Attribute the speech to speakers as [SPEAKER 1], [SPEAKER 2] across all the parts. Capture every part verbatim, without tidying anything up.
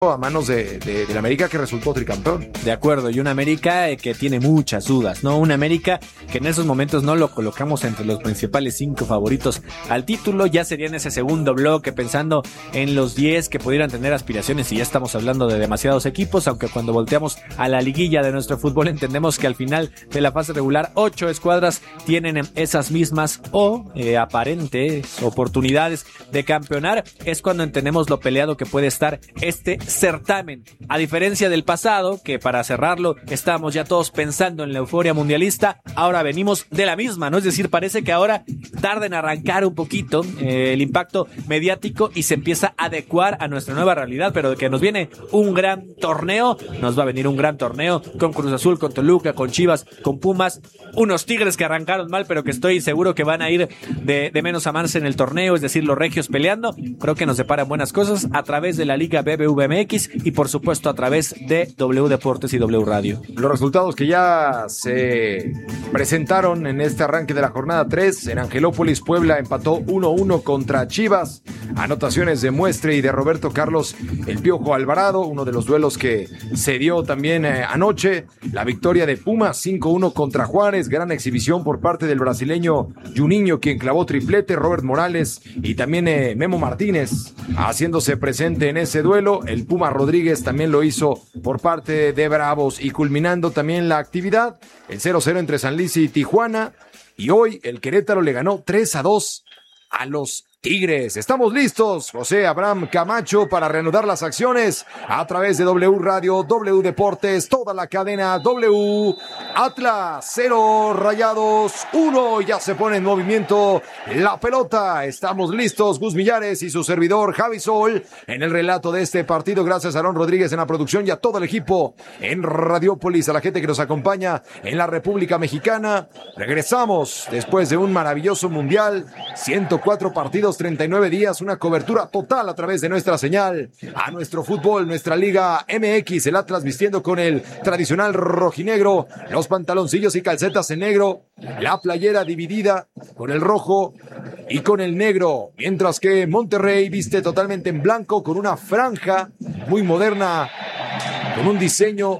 [SPEAKER 1] a manos de, de, de la América, que resultó tricampeón.
[SPEAKER 2] De acuerdo, y una América eh, que tiene muchas dudas, ¿no? Una América que en esos momentos no lo colocamos entre los principales cinco favoritos al título. Ya sería en ese segundo bloque pensando en los diez que pudieran tener aspiraciones, y ya estamos hablando de demasiados equipos, aunque cuando volteamos a la liguilla de nuestro fútbol entendemos que al final de la fase regular ocho escuadras tienen esas mismas o eh, aparentes oportunidades de campeonar. Es cuando entendemos lo peleado que puede estar este certamen, a diferencia del pasado, que para cerrarlo estábamos ya todos pensando en la euforia mundialista. Ahora venimos de la misma, ¿no? Es decir, parece que ahora tarda en arrancar un poquito eh, el impacto mediático y se empieza a adecuar a nuestra nueva realidad, pero de que nos viene un gran torneo, nos va a venir un gran torneo con Cruz Azul, con Toluca, con Chivas, con Pumas, unos Tigres que arrancaron mal, pero que estoy seguro que van a ir de, de menos a más en el torneo, es decir, los regios peleando. Creo que nos deparan buenas cosas a través de la Liga B B V M X y por supuesto a través de W Deportes y W Radio.
[SPEAKER 1] Los resultados que ya se presentaron en este arranque de la jornada tres: en Angelópolis, Puebla empató uno uno contra Chivas, anotaciones de Muestre y de Roberto Carlos El Piojo Alvarado, uno de los duelos que se dio también eh, anoche. La victoria de Pumas cinco uno contra Juárez, gran exhibición por parte del brasileño Juninho, quien clavó triplete, Robert Morales y también eh, Memo Martínez haciéndose presente en ese duelo. El Puma Rodríguez también lo hizo por parte de Bravos, y culminando también la actividad, el cero cero entre San Luis y Tijuana, y hoy el Querétaro le ganó tres a dos a los Tigres. Estamos listos, José Abraham Camacho, para reanudar las acciones a través de W Radio, W Deportes, toda la cadena W. Atlas cero, Rayados uno, ya se pone en movimiento la pelota. Estamos listos, Gus Millares y su servidor Javi Sol en el relato de este partido. Gracias a Aaron Rodríguez en la producción y a todo el equipo en Radiópolis, a la gente que nos acompaña en la República Mexicana. Regresamos después de un maravilloso mundial, ciento cuatro partidos, treinta y nueve días, una cobertura total a través de nuestra señal a nuestro fútbol, nuestra Liga M X, el Atlas vistiendo con el tradicional rojinegro, los pantaloncillos y calcetas en negro, la playera dividida con el rojo y con el negro, mientras que Monterrey viste totalmente en blanco con una franja muy moderna, con un diseño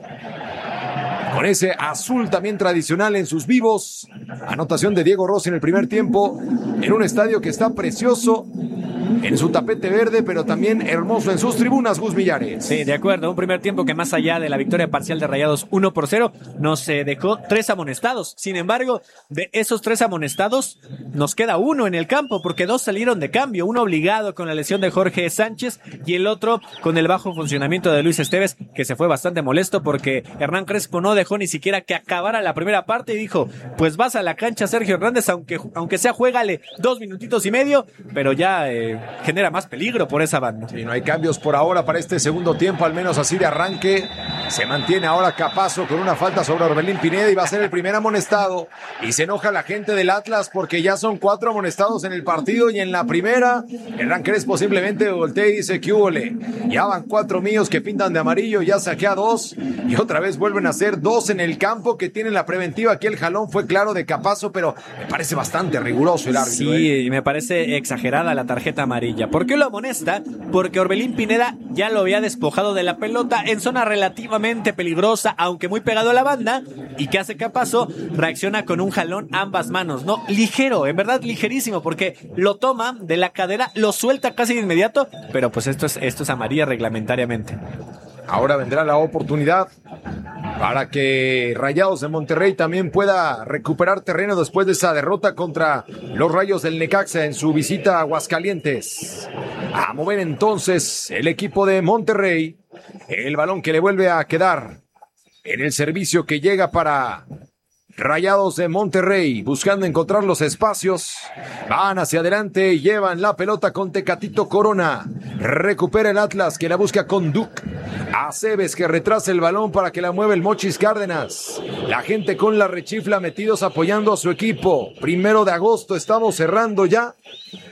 [SPEAKER 1] con ese azul también tradicional en sus vivos. Anotación de Diego Rossi en el primer tiempo, en un estadio que está precioso en su tapete verde, pero también hermoso en sus tribunas, Gus Millares.
[SPEAKER 2] Sí, de acuerdo, un primer tiempo que más allá de la victoria parcial de Rayados uno por cero, nos eh, dejó tres amonestados. Sin embargo, de esos tres amonestados, nos queda uno en el campo, porque dos salieron de cambio, uno obligado con la lesión de Jorge Sánchez y el otro con el bajo funcionamiento de Luis Esteves, que se fue bastante molesto porque Hernán Crespo no dejó ni siquiera que acabara la primera parte y dijo, pues vas a la cancha, Sergio Hernández, aunque, aunque sea juégale dos minutitos y medio, pero ya eh, genera más peligro por esa banda.
[SPEAKER 1] Sí, no hay cambios por ahora para este segundo tiempo, al menos así de arranque. Se mantiene ahora Capazo con una falta sobre Orbelín Pineda y va a ser el primer amonestado. Y se enoja la gente del Atlas porque ya son cuatro amonestados en el partido, y en la primera Hernán Crespo simplemente voltea y dice que húbole. Ya van cuatro míos que pintan de amarillo, ya saqué a dos y otra vez vuelven a ser dos en el campo que tienen la preventiva. Aquí el jalón fue claro de Capazo, pero me parece bastante riguroso el árbitro.
[SPEAKER 2] Sí,
[SPEAKER 1] ¿eh?
[SPEAKER 2] Me parece exagerada la tarjeta amarilla. ¿Por qué lo amonesta? Porque Orbelín Pineda ya lo había despojado de la pelota en zona relativamente peligrosa, aunque muy pegado a la banda. ¿Y qué hace Capazo? Reacciona con un jalón ambas manos, ¿no? Ligero, en verdad ligerísimo, porque lo toma de la cadera, lo suelta casi de inmediato, pero pues esto es, esto es amarilla reglamentariamente.
[SPEAKER 1] Ahora vendrá la oportunidad para que Rayados de Monterrey también pueda recuperar terreno después de esa derrota contra los Rayos del Necaxa en su visita a Aguascalientes. A mover entonces el equipo de Monterrey, el balón que le vuelve a quedar en el servicio que llega para Rayados de Monterrey, buscando encontrar los espacios, van hacia adelante y llevan la pelota con Tecatito Corona. Recupera el Atlas, que la busca con Duke. Aceves, que retrasa el balón para que la mueva el Mochis Cárdenas. La gente con la rechifla metidos apoyando a su equipo. Primero de agosto, estamos cerrando ya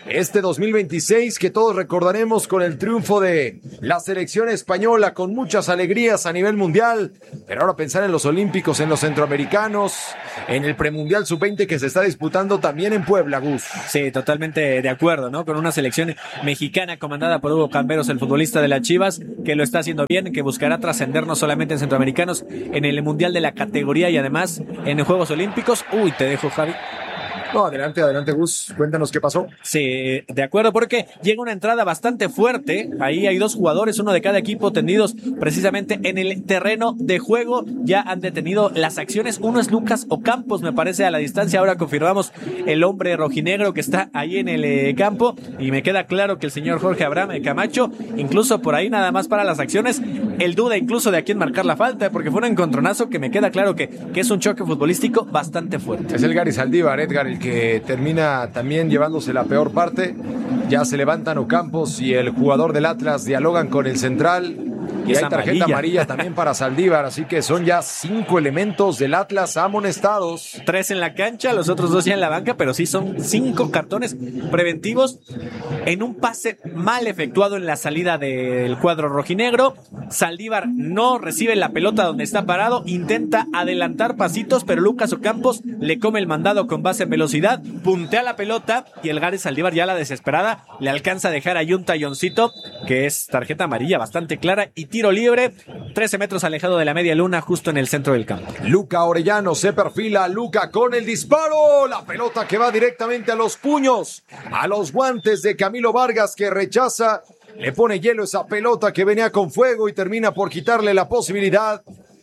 [SPEAKER 1] este dos mil veintiséis que todos recordaremos con el triunfo de la selección española, con muchas alegrías a nivel mundial, pero ahora pensar en los olímpicos, en los centroamericanos, en el premundial sub veinte que se está disputando también en Puebla, Gus.
[SPEAKER 2] Sí, totalmente de acuerdo, ¿no? Con una selección mexicana comandada por Hugo Camberos, el futbolista de las Chivas, que lo está haciendo bien, que buscará trascender no solamente en centroamericanos, en el mundial de la categoría y además en los Juegos Olímpicos. Uy, te dejo, Javi.
[SPEAKER 1] No, adelante, adelante, Gus. Cuéntanos qué pasó.
[SPEAKER 2] Sí, de acuerdo, porque llega una entrada bastante fuerte. Ahí hay dos jugadores, uno de cada equipo, tendidos precisamente en el terreno de juego. Ya han detenido las acciones. Uno es Lucas Ocampos, me parece, a la distancia. Ahora confirmamos el hombre rojinegro que está ahí en el eh, campo. Y me queda claro que el señor Jorge Abraham Camacho, incluso por ahí nada más para las acciones, él duda incluso de a quién marcar la falta, porque fue un encontronazo que me queda claro que, que es un choque futbolístico bastante fuerte.
[SPEAKER 1] Es el Gary Saldívar, Edgar, el que termina también llevándose la peor parte. Ya se levantan Ocampos y el jugador del Atlas dialogan con el central. Y hay tarjeta amarilla. amarilla también para Saldívar, así que son ya cinco elementos del Atlas amonestados.
[SPEAKER 2] Tres en la cancha, los otros dos ya en la banca, pero sí son cinco cartones preventivos en un pase mal efectuado en la salida del cuadro rojinegro. Saldívar no recibe la pelota donde está parado, intenta adelantar pasitos, pero Lucas Ocampos le come el mandado con base en velocidad, puntea la pelota y el Gary Saldívar, ya a la desesperada, le alcanza a dejar a un talloncito, que es tarjeta amarilla bastante clara, y tiro libre, trece metros alejado de la media luna, justo en el centro del campo.
[SPEAKER 1] Luca Orellano se perfila, Luca con el disparo, la pelota que va directamente a los puños, a los guantes de Camilo Vargas, que rechaza, le pone hielo esa pelota que venía con fuego y termina por quitarle la posibilidad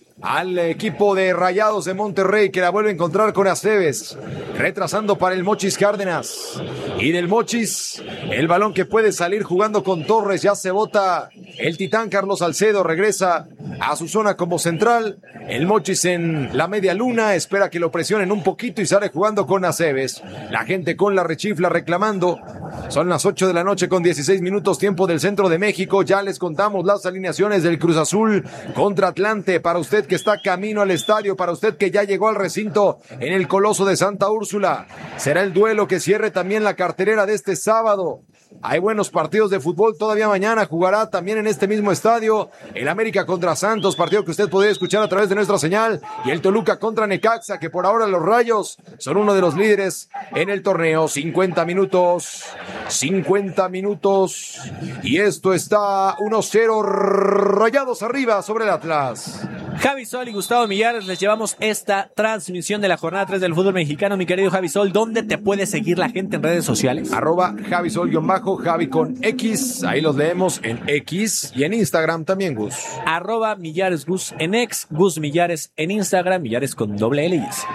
[SPEAKER 1] al equipo de Rayados de Monterrey, que la vuelve a encontrar con Aceves, retrasando para el Mochis Cárdenas, y del Mochis el balón que puede salir jugando con Torres, ya se bota el titán Carlos Salcedo, regresa a su zona como central, el Mochis en la media luna, espera que lo presionen un poquito y sale jugando con Aceves, la gente con la rechifla reclamando. Son las ocho de la noche con dieciséis minutos, tiempo del centro de México. Ya les contamos las alineaciones del Cruz Azul contra Atlante, para usted que está camino al estadio, para usted que ya llegó al recinto en el Coloso de Santa Úrsula. Será el duelo que cierre también la cartelera de este sábado. Hay buenos partidos de fútbol, todavía mañana jugará también en este mismo estadio el América contra Santos, partido que usted podría escuchar a través de nuestra señal, y el Toluca contra Necaxa, que por ahora los Rayos son uno de los líderes en el torneo. cincuenta minutos, cincuenta minutos, y esto está uno cero, Rayados arriba sobre el Atlas.
[SPEAKER 2] Javi Sol y Gustavo Millares, les llevamos esta transmisión de la jornada tres del fútbol mexicano. Mi querido Javi Sol, ¿dónde te puede seguir la gente en redes sociales?
[SPEAKER 1] Arroba Javi Sol guión bajo, Javi con X, ahí los leemos en X, y en Instagram también, Gus.
[SPEAKER 2] Arroba Millares Gus en X, Gus Millares en Instagram, Millares con doble L y S.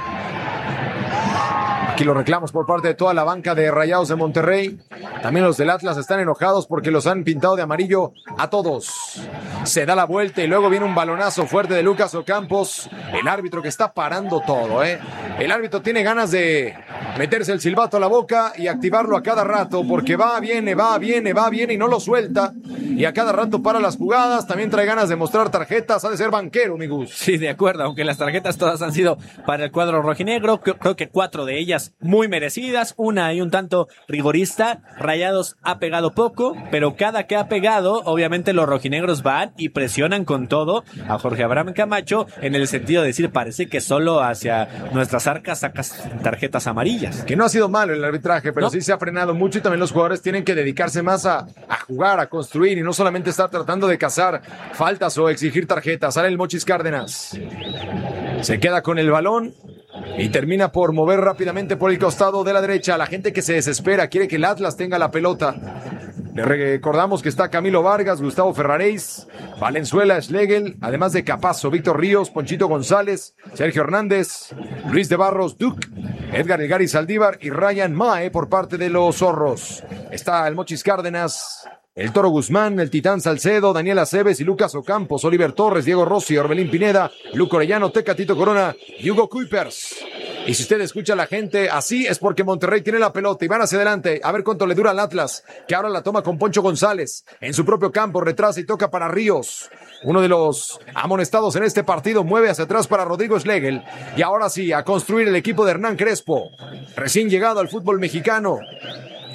[SPEAKER 1] Aquí los reclamos por parte de toda la banca de Rayados de Monterrey. También los del Atlas están enojados porque los han pintado de amarillo a todos. Se da la vuelta y luego viene un balonazo fuerte de Lucas Ocampos. El árbitro que está parando todo, ¿eh? El árbitro tiene ganas de meterse el silbato a la boca y activarlo a cada rato, porque va, viene, va, viene, va, viene y no lo suelta. Y a cada rato para las jugadas. También trae ganas de mostrar tarjetas. Ha de ser banquero, mi Gus.
[SPEAKER 2] Sí, de acuerdo, aunque las tarjetas todas han sido para el cuadro rojinegro. Creo que cuatro de ellas muy merecidas, una y un tanto rigorista. Rayados ha pegado poco, pero cada que ha pegado, obviamente los rojinegros van y presionan con todo a Jorge Abraham Camacho, en el sentido de decir, parece que solo hacia nuestras arcas sacas tarjetas amarillas.
[SPEAKER 1] Que no ha sido malo el arbitraje, pero ¿no? Sí se ha frenado mucho, y también los jugadores tienen que dedicarse más a, a jugar, a construir, y no solamente estar tratando de cazar faltas o exigir tarjetas. Sale el Mochis Cárdenas, se queda con el balón y termina por mover rápidamente por el costado de la derecha. La gente que se desespera quiere que el Atlas tenga la pelota. Le recordamos que está Camilo Vargas, Gustavo Ferraréis, Valenzuela, Schlegel, además de Capazo, Víctor Ríos, Ponchito González, Sergio Hernández, Luis de Barros, Duke, Edgar El Gary Saldívar y Ryan Mae por parte de los Zorros. Está el Mochis Cárdenas, el Toro Guzmán, el Titán Salcedo, Daniel Aceves y Lucas Ocampos, Oliver Torres, Diego Rossi, Orbelín Pineda, Luco Orellano, Tecatito Corona y Hugo Kuipers. Y si usted escucha a la gente así, es porque Monterrey tiene la pelota y van hacia adelante. A ver cuánto le dura al Atlas, que ahora la toma con Poncho González. En su propio campo, retrasa y toca para Ríos. Uno de los amonestados en este partido, mueve hacia atrás para Rodrigo Schlegel. Y ahora sí, a construir el equipo de Hernán Crespo, recién llegado al fútbol mexicano.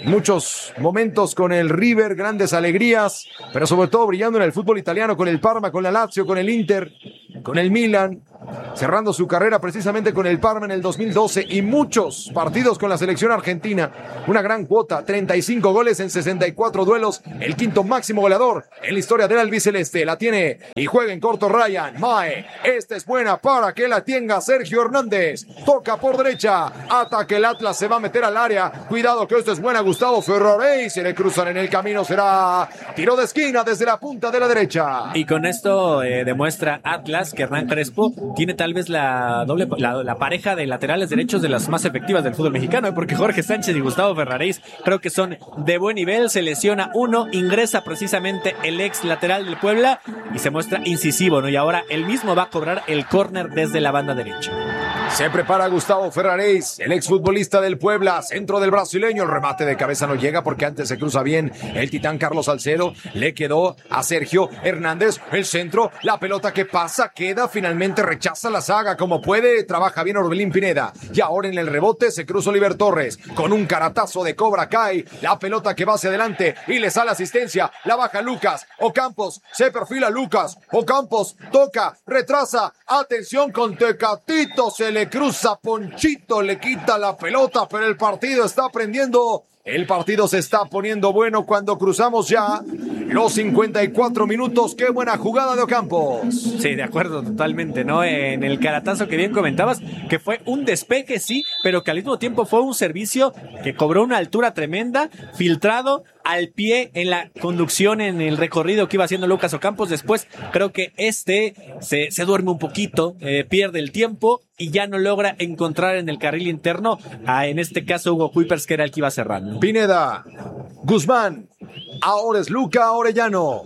[SPEAKER 1] Muchos momentos con el River, grandes alegrías, pero sobre todo brillando en el fútbol italiano con el Parma, con la Lazio, con el Inter, con el Milan, cerrando su carrera precisamente con el Parma en el dos mil doce y muchos partidos con la selección argentina. Una gran cuota, treinta y cinco goles en sesenta y cuatro duelos, el quinto máximo goleador en la historia del albiceleste. La tiene y juega en corto Ryan Mae. Esta es buena para que la tenga Sergio Hernández. Toca por derecha, ataque el Atlas, se va a meter al área. Cuidado que esto es buena, Gustavo Ferrarey. Se le cruzan en el camino, será tiro de esquina desde la punta de la derecha.
[SPEAKER 2] Y con esto eh, demuestra Atlas que Hernán Crespo tiene tal vez la doble la, la pareja de laterales derechos de las más efectivas del fútbol mexicano, ¿eh? Porque Jorge Sánchez y Gustavo Ferraréis creo que son de buen nivel. Se lesiona uno, ingresa precisamente el ex lateral del Puebla y se muestra incisivo, ¿no? Y ahora él mismo va a cobrar el córner desde la banda derecha.
[SPEAKER 1] Se prepara Gustavo Ferraréis, el exfutbolista del Puebla, centro del brasileño, el remate de cabeza no llega porque antes se cruza bien el titán Carlos Salcedo, le quedó a Sergio Hernández, el centro, la pelota que pasa, queda, finalmente rechaza la saga como puede, trabaja bien Orbelín Pineda, y ahora en el rebote se cruza Oliver Torres, con un caratazo de Cobra Kai, la pelota que va hacia adelante y le sale asistencia, la baja Lucas, Ocampos, se perfila Lucas, Ocampos, toca, retrasa, atención con Tecatito, se le cruza Ponchito, le quita la pelota, pero el partido está prendiendo. El partido se está poniendo bueno cuando cruzamos ya los cincuenta y cuatro minutos. ¡Qué buena jugada de Ocampos!
[SPEAKER 2] Sí, de acuerdo, totalmente, ¿no? En el caratazo que bien comentabas, que fue un despeje, sí, pero que al mismo tiempo fue un servicio que cobró una altura tremenda, filtrado al pie en la conducción, en el recorrido que iba haciendo Lucas Ocampos. Después creo que este se, se duerme un poquito, eh, pierde el tiempo y ya no logra encontrar en el carril interno a, en este caso, Hugo Kuipers, que era el que iba cerrando.
[SPEAKER 1] Pineda, Guzmán, ahora es Luca Orellano.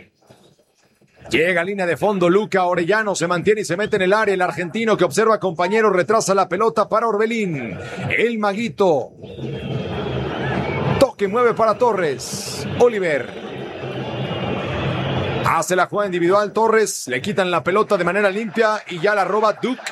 [SPEAKER 1] Llega a línea de fondo Luca Orellano, se mantiene y se mete en el área. El argentino que observa a compañero retrasa la pelota para Orbelín. El maguito. Toque, mueve para Torres. Oliver. Hace la jugada individual Torres, le quitan la pelota de manera limpia y ya la roba Duke.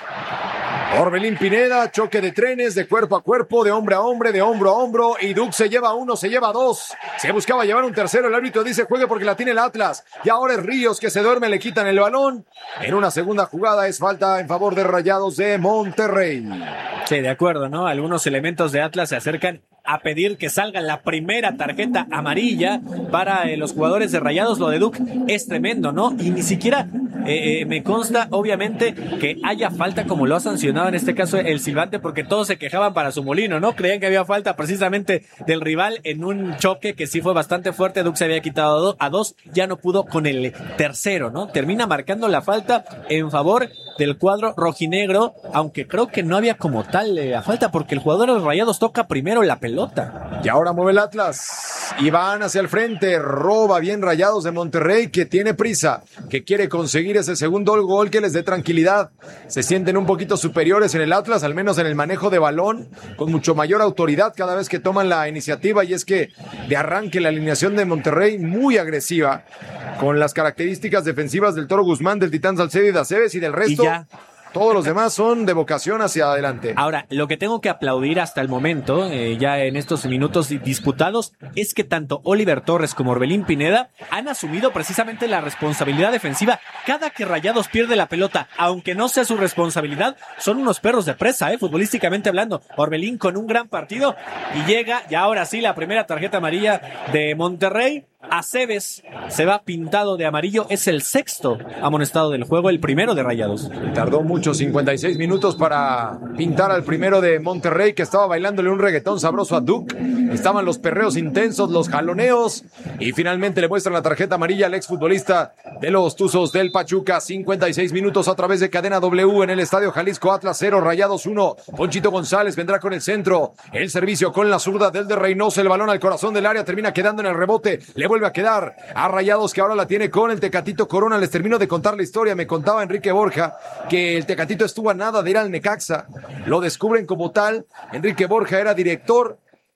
[SPEAKER 1] Orbelín Pineda, choque de trenes, de cuerpo a cuerpo, de hombre a hombre, de hombro a hombro, y Duke se lleva uno, se lleva dos, se buscaba llevar un tercero, el árbitro dice juegue porque la tiene el Atlas, y ahora es Ríos que se duerme, le quitan el balón, en una segunda jugada es falta en favor de Rayados de Monterrey.
[SPEAKER 2] Sí, de acuerdo, ¿no? Algunos elementos de Atlas se acercan a pedir que salga la primera tarjeta amarilla para eh, los jugadores de Rayados. Lo de Duke es tremendo, ¿no? Y ni siquiera eh, eh, me consta, obviamente, que haya falta como lo ha sancionado en este caso el silbante, porque todos se quejaban para su molino, ¿no? Creían que había falta precisamente del rival en un choque que sí fue bastante fuerte. Duke se había quitado a dos, ya no pudo con el tercero, ¿no? Termina marcando la falta en favor del cuadro rojinegro, aunque creo que no había como tal eh, la falta, porque el jugador de los Rayados toca primero la pelota.
[SPEAKER 1] Y ahora mueve el Atlas y van hacia el frente, roba bien Rayados de Monterrey, que tiene prisa, que quiere conseguir ese segundo gol que les dé tranquilidad. Se sienten un poquito superiores en el Atlas, al menos en el manejo de balón, con mucho mayor autoridad cada vez que toman la iniciativa, y es que de arranque la alineación de Monterrey muy agresiva, con las características defensivas del Toro Guzmán, del Titán Salcedo y de Aceves, y del resto...
[SPEAKER 2] Y ya.
[SPEAKER 1] Todos los demás son de vocación hacia adelante.
[SPEAKER 2] Ahora, lo que tengo que aplaudir hasta el momento, eh, ya en estos minutos disputados, es que tanto Oliver Torres como Orbelín Pineda han asumido precisamente la responsabilidad defensiva. Cada que Rayados pierde la pelota, aunque no sea su responsabilidad, son unos perros de presa, eh, futbolísticamente hablando. Orbelín con un gran partido y llega, y ahora sí, la primera tarjeta amarilla de Monterrey. Aceves se va pintado de amarillo, es el sexto amonestado del juego, el primero de Rayados.
[SPEAKER 1] Tardó mucho, cincuenta y seis minutos para pintar al primero de Monterrey, que estaba bailándole un reggaetón sabroso a Duke. Estaban los perreos intensos, los jaloneos, y finalmente le muestran la tarjeta amarilla al exfutbolista de los Tuzos del Pachuca. Cincuenta y seis minutos a través de Cadena W en el Estadio Jalisco. Atlas cero, Rayados uno. Ponchito González vendrá con el centro, el servicio con la zurda del de Reynoso, el balón al corazón del área, termina quedando en el rebote, le vuelve a quedar a Rayados, que ahora la tiene con el Tecatito Corona. Les termino de contar la historia. Me contaba Enrique Borja que el Tecatito estuvo a nada de ir al Necaxa, lo descubren como tal. Enrique Borja era director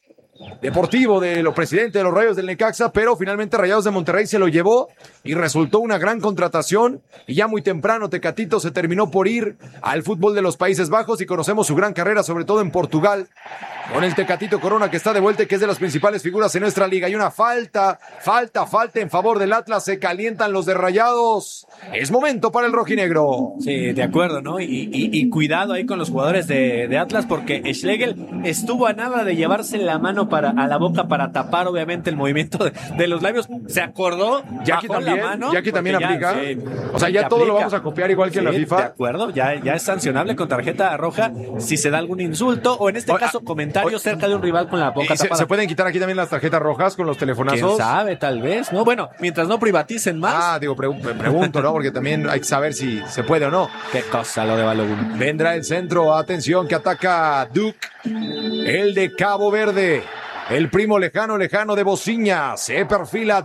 [SPEAKER 1] deportivo de los presidentes de los Rayos del Necaxa, pero finalmente Rayados de Monterrey se lo llevó y resultó una gran contratación y ya muy temprano Tecatito se terminó por ir al fútbol de los Países Bajos y conocemos su gran carrera, sobre todo en Portugal, con el Tecatito Corona que está de vuelta y que es de las principales figuras en nuestra liga. Hay una falta, falta, falta en favor del Atlas, se calientan los de Rayados. Es momento para el rojinegro.
[SPEAKER 2] Sí, de acuerdo, ¿no? Y, y, y cuidado ahí con los jugadores de, de Atlas porque Schlegel estuvo a nada de llevarse la mano para, a la boca para tapar obviamente el movimiento de, de los labios. Se acordó,
[SPEAKER 1] ya que también,
[SPEAKER 2] la mano,
[SPEAKER 1] ya que también
[SPEAKER 2] ya,
[SPEAKER 1] aplica.
[SPEAKER 2] Sí,
[SPEAKER 1] o sea, ya todo
[SPEAKER 2] aplica.
[SPEAKER 1] Lo vamos a copiar igual que
[SPEAKER 2] sí,
[SPEAKER 1] en la FIFA.
[SPEAKER 2] De acuerdo, ya, ya es sancionable con tarjeta roja si se da algún insulto o en este o, caso a, comentarios o, cerca de un rival con la boca
[SPEAKER 1] se,
[SPEAKER 2] tapada.
[SPEAKER 1] ¿Se pueden quitar aquí también las tarjetas rojas con los telefonazos?
[SPEAKER 2] ¿Quién sabe? Tal vez, ¿no? Bueno, mientras no privaticen más.
[SPEAKER 1] Ah, digo, pre pregunto, ¿no? Porque también hay que saber si se puede o no.
[SPEAKER 2] Qué cosa lo de Balogun.
[SPEAKER 1] Vendrá el centro, atención, que ataca Duke, el de Cabo Verde. El primo lejano, lejano de Bociña. Se perfila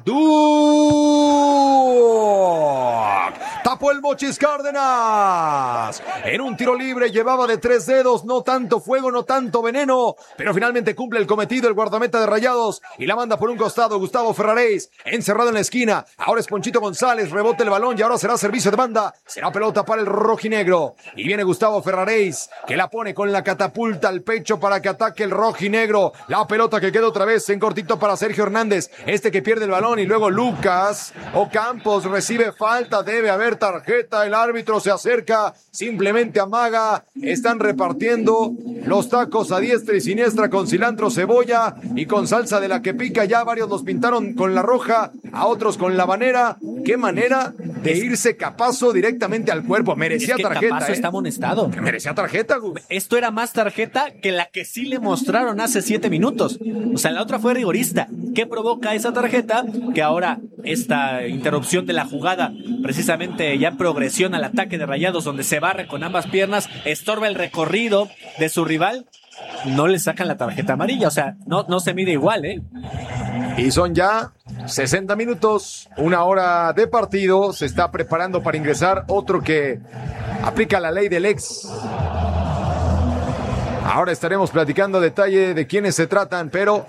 [SPEAKER 1] Duke. Tapó el Mochis Cárdenas. En un tiro libre llevaba de tres dedos. No tanto fuego, no tanto veneno. Pero finalmente cumple el cometido el guardameta de Rayados. Y la manda por un costado Gustavo Ferraréis. Encerrado en la esquina. Ahora es Ponchito González. Rebota el balón y ahora será servicio de banda. Será pelota para el rojinegro. Y viene Gustavo Ferraréis, que la pone con la catapulta al pecho para que ataque el rojinegro. La pelota que queda otra vez en cortito para Sergio Hernández, este que pierde el balón y luego Lucas Ocampos recibe falta, debe haber tarjeta, el árbitro se acerca, simplemente amaga, están repartiendo los tacos a diestra y siniestra con cilantro, cebolla y con salsa de la que pica, ya varios los pintaron con la roja, a otros con la habanera. Qué manera de irse Capazo directamente al cuerpo, merecía es que tarjeta.
[SPEAKER 2] Capazo
[SPEAKER 1] ¿eh?
[SPEAKER 2] está amonestado.
[SPEAKER 1] Merecía tarjeta, Gus.
[SPEAKER 2] Esto era más tarjeta que la que sí le mostraron hace siete minutos. O sea, la otra fue rigorista. ¿Qué provoca esa tarjeta? Que ahora esta interrupción de la jugada, precisamente ya en progresión al ataque de Rayados, donde se barre con ambas piernas, estorba el recorrido de su rival, no le sacan la tarjeta amarilla. O sea, no, no se mide igual, ¿eh?
[SPEAKER 1] Y son ya sesenta minutos, una hora de partido. Se está preparando para ingresar otro que aplica la ley del ex. Ahora estaremos platicando detalle de quiénes se tratan, pero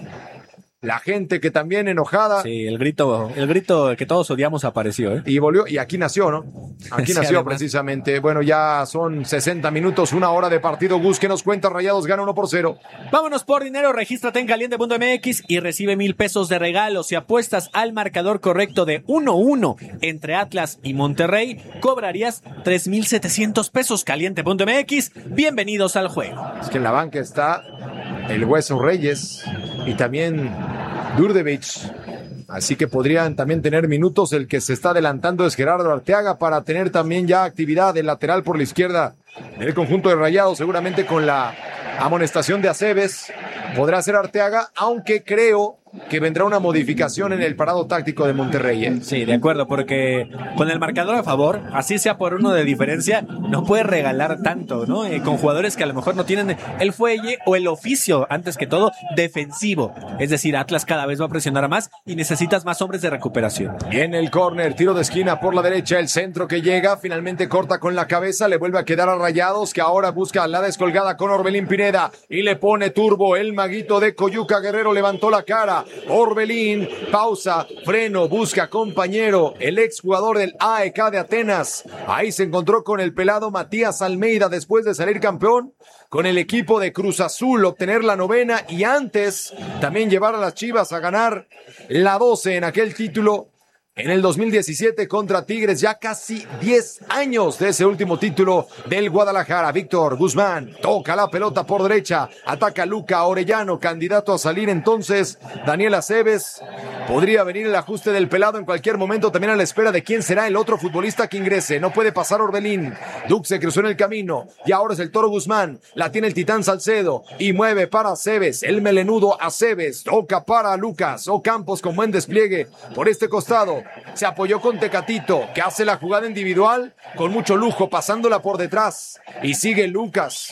[SPEAKER 1] la gente que también enojada.
[SPEAKER 2] Sí, el grito, el grito que todos odiamos apareció, ¿eh?
[SPEAKER 1] Y volvió, y aquí nació, ¿no? Aquí sí, nació además. Precisamente. Bueno, ya son sesenta minutos, una hora de partido. Gus, ¿qué nos cuenta? Rayados gana uno por cero.
[SPEAKER 2] Vámonos por dinero, regístrate en caliente punto m x y recibe mil pesos de regalo. Si apuestas al marcador correcto de uno uno entre Atlas y Monterrey, cobrarías tres mil setecientos pesos. caliente punto m x, bienvenidos al juego.
[SPEAKER 1] Es que en la banca está el Hueso Reyes y también Durdevich, así que podrían también tener minutos. El que se está adelantando es Gerardo Arteaga para tener también ya actividad del lateral por la izquierda del conjunto de Rayados, seguramente con la amonestación de Aceves podrá ser Arteaga, aunque creo que vendrá una modificación en el parado táctico de Monterrey, ¿eh?
[SPEAKER 2] Sí, de acuerdo, porque con el marcador a favor, así sea por uno de diferencia, no puede regalar tanto, ¿no? Eh, con jugadores que a lo mejor no tienen el fuelle o el oficio, antes que todo, defensivo. Es decir, Atlas cada vez va a presionar más y necesitas más hombres de recuperación.
[SPEAKER 1] Viene el córner, tiro de esquina por la derecha, el centro que llega, finalmente corta con la cabeza, le vuelve a quedar a Rayados, que ahora busca la descolgada con Orbelín Pineda y le pone turbo el maguito de Coyuca. Guerrero levantó la cara. Orbelín, pausa, freno, busca compañero, el exjugador del A E K de Atenas. Ahí se encontró con el pelado Matías Almeida después de salir campeón con el equipo de Cruz Azul, obtener la novena y antes también llevar a las Chivas a ganar la doce en aquel título en el dos mil diecisiete contra Tigres. Ya casi diez años de ese último título del Guadalajara. Víctor Guzmán toca la pelota por derecha, ataca Luca Orellano, candidato a salir entonces Daniel Aceves. Podría venir el ajuste del pelado en cualquier momento, también a la espera de quién será el otro futbolista que ingrese. No puede pasar Orbelín. Duke se cruzó en el camino y ahora es el Toro Guzmán. La tiene el Titán Salcedo y mueve para Aceves, el melenudo Aceves. Toca para Lucas Ocampos con buen despliegue por este costado. Se apoyó con Tecatito, que hace la jugada individual con mucho lujo, pasándola por detrás. Y sigue Lucas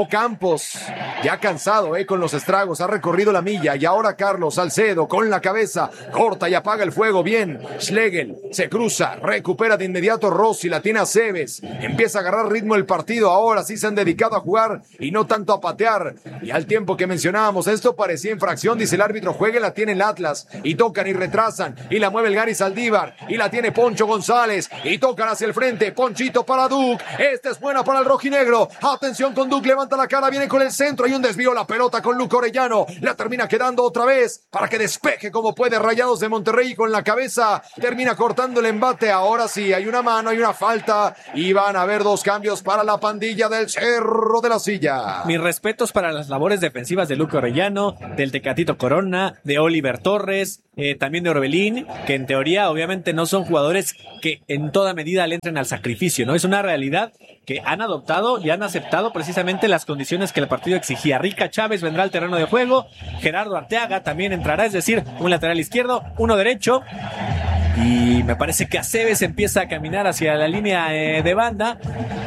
[SPEAKER 1] Ocampos, ya cansado, eh, con los estragos, ha recorrido la milla. Y ahora Carlos Salcedo con la cabeza. cabeza, corta y apaga el fuego, bien, Schlegel se cruza, recupera de inmediato Rossi, la tiene a Cebes, empieza a agarrar ritmo el partido, ahora sí se han dedicado a jugar y no tanto a patear, y al tiempo que mencionábamos, esto parecía infracción, dice el árbitro, juegue, la tiene el Atlas, y tocan y retrasan, y la mueve el Gary Saldívar, y la tiene Poncho González, y tocan hacia el frente, Ponchito para Duke, esta es buena para el rojinegro, atención con Duke, levanta la cara, viene con el centro, hay un desvío, la pelota con Luca Orellano, la termina quedando otra vez, para que despeje como puede Rayados de Monterrey, y con la cabeza termina cortando el embate, ahora sí, hay una mano, hay una falta, y van a haber dos cambios para la pandilla del Cerro de la Silla.
[SPEAKER 2] Mis respetos para las labores defensivas de Luca Orellano, del Tecatito Corona, de Oliver Torres, eh, también de Orbelín, que en teoría obviamente no son jugadores que en toda medida le entren al sacrificio, ¿no? Es una realidad que han adoptado y han aceptado precisamente las condiciones que el partido exigía. Rica Chávez vendrá al terreno de juego, Gerardo Arteaga también entrará, es decir, un lateral izquierdo, uno derecho, y me parece que Aceves empieza a caminar hacia la línea eh, de banda,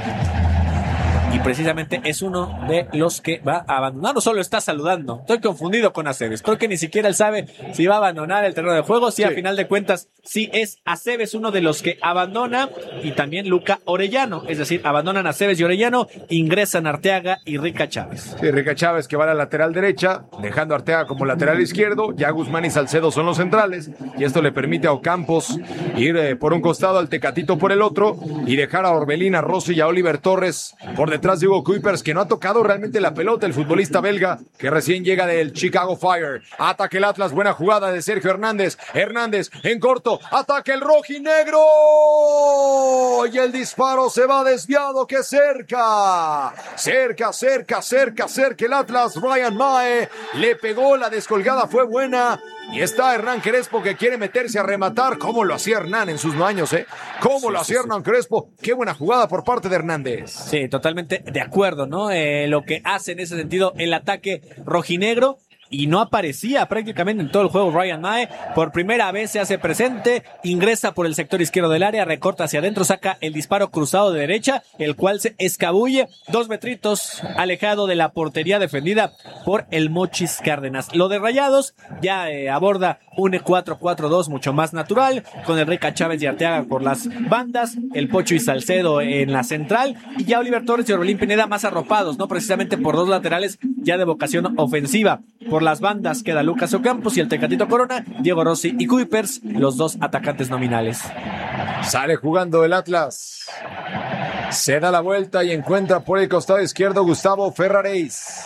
[SPEAKER 2] y precisamente es uno de los que va a abandonar, o solo está saludando. Estoy confundido con Aceves, creo que ni siquiera él sabe si va a abandonar el terreno de juego, si sí, a final de cuentas sí es Aceves uno de los que abandona, y también Luca Orellano, es decir, abandonan a Aceves y Orellano, ingresan Arteaga y Rica Chávez.
[SPEAKER 1] Sí, Rica Chávez que va a la lateral derecha, dejando a Arteaga como lateral izquierdo, ya Guzmán y Salcedo son los centrales, y esto le permite a Ocampos ir eh, por un costado, al Tecatito por el otro, y dejar a Orbelín, a Rossi y a Oliver Torres por detrás de Hugo Kuipers, que no ha tocado realmente la pelota, el futbolista belga que recién llega del Chicago Fire. Ataque el Atlas, buena jugada de Sergio Hernández, Hernández en corto, ataque el rojinegro, y el disparo se va desviado, que cerca, cerca, cerca, cerca, cerca el Atlas. Ryan Mae le pegó, la descolgada fue buena. Y está Hernán Crespo que quiere meterse a rematar. ¿Cómo lo hacía Hernán en sus años, eh? ¿Cómo sí, lo hacía sí, Hernán sí. Crespo? Qué buena jugada por parte de Hernández.
[SPEAKER 2] Sí, totalmente de acuerdo, ¿no? Eh, lo que hace en ese sentido el ataque rojinegro. Y no aparecía prácticamente en todo el juego Ryan Mae. Por primera vez se hace presente, ingresa por el sector izquierdo del área, recorta hacia adentro, saca el disparo cruzado de derecha, el cual se escabulle dos metritos alejado de la portería defendida por el Mochis Cárdenas. Lo de Rayados ya eh, aborda un cuatro cuatro dos mucho más natural, con el Rica Chávez y Arteaga por las bandas, el Pocho y Salcedo en la central, y ya Oliver Torres y Orbelín Pineda más arropados, no precisamente por dos laterales ya de vocación ofensiva. Por las bandas queda Lucas Ocampos y el Tecatito Corona, Diego Rossi y Kuipers, los dos atacantes nominales.
[SPEAKER 1] Sale jugando el Atlas, se da la vuelta y encuentra por el costado izquierdo Gustavo Ferraréis.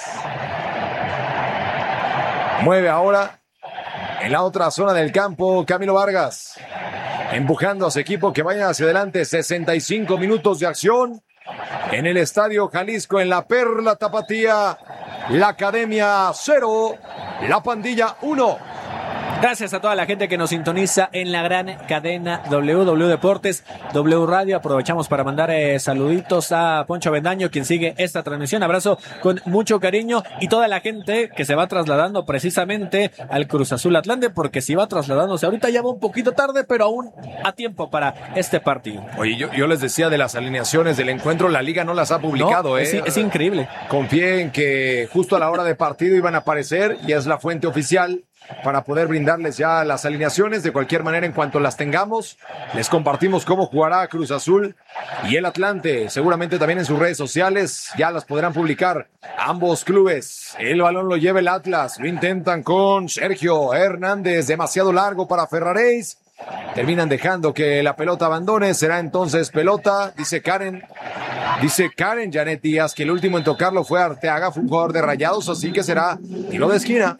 [SPEAKER 1] Mueve ahora en la otra zona del campo Camilo Vargas, empujando a su equipo que vaya hacia adelante. Sesenta y cinco minutos de acción en el Estadio Jalisco, en la Perla Tapatía. La Academia cero, la Pandilla uno.
[SPEAKER 2] Gracias a toda la gente que nos sintoniza en la gran cadena W W Deportes, W Radio. Aprovechamos para mandar eh, saluditos a Poncho Avendaño, quien sigue esta transmisión. Abrazo con mucho cariño, y toda la gente que se va trasladando precisamente al Cruz Azul Atlante, porque si va trasladándose ahorita ya va un poquito tarde, pero aún a tiempo para este partido.
[SPEAKER 1] Oye, yo, yo les decía de las alineaciones del encuentro, la liga no las ha publicado.
[SPEAKER 2] No,
[SPEAKER 1] eh.
[SPEAKER 2] es, es increíble.
[SPEAKER 1] Confié en que justo a la hora de partido iban a aparecer, y es la fuente oficial para poder brindarles ya las alineaciones. De cualquier manera, en cuanto las tengamos, les compartimos cómo jugará Cruz Azul y el Atlante. Seguramente también en sus redes sociales ya las podrán publicar ambos clubes. El balón lo lleva el Atlas, lo intentan con Sergio Hernández, demasiado largo para Ferraréis. Terminan dejando que la pelota abandone. Será entonces pelota, dice Karen. Dice Karen Janet Díaz que el último en tocarlo fue Arteaga, fue un jugador de Rayados, así que será tiro de esquina.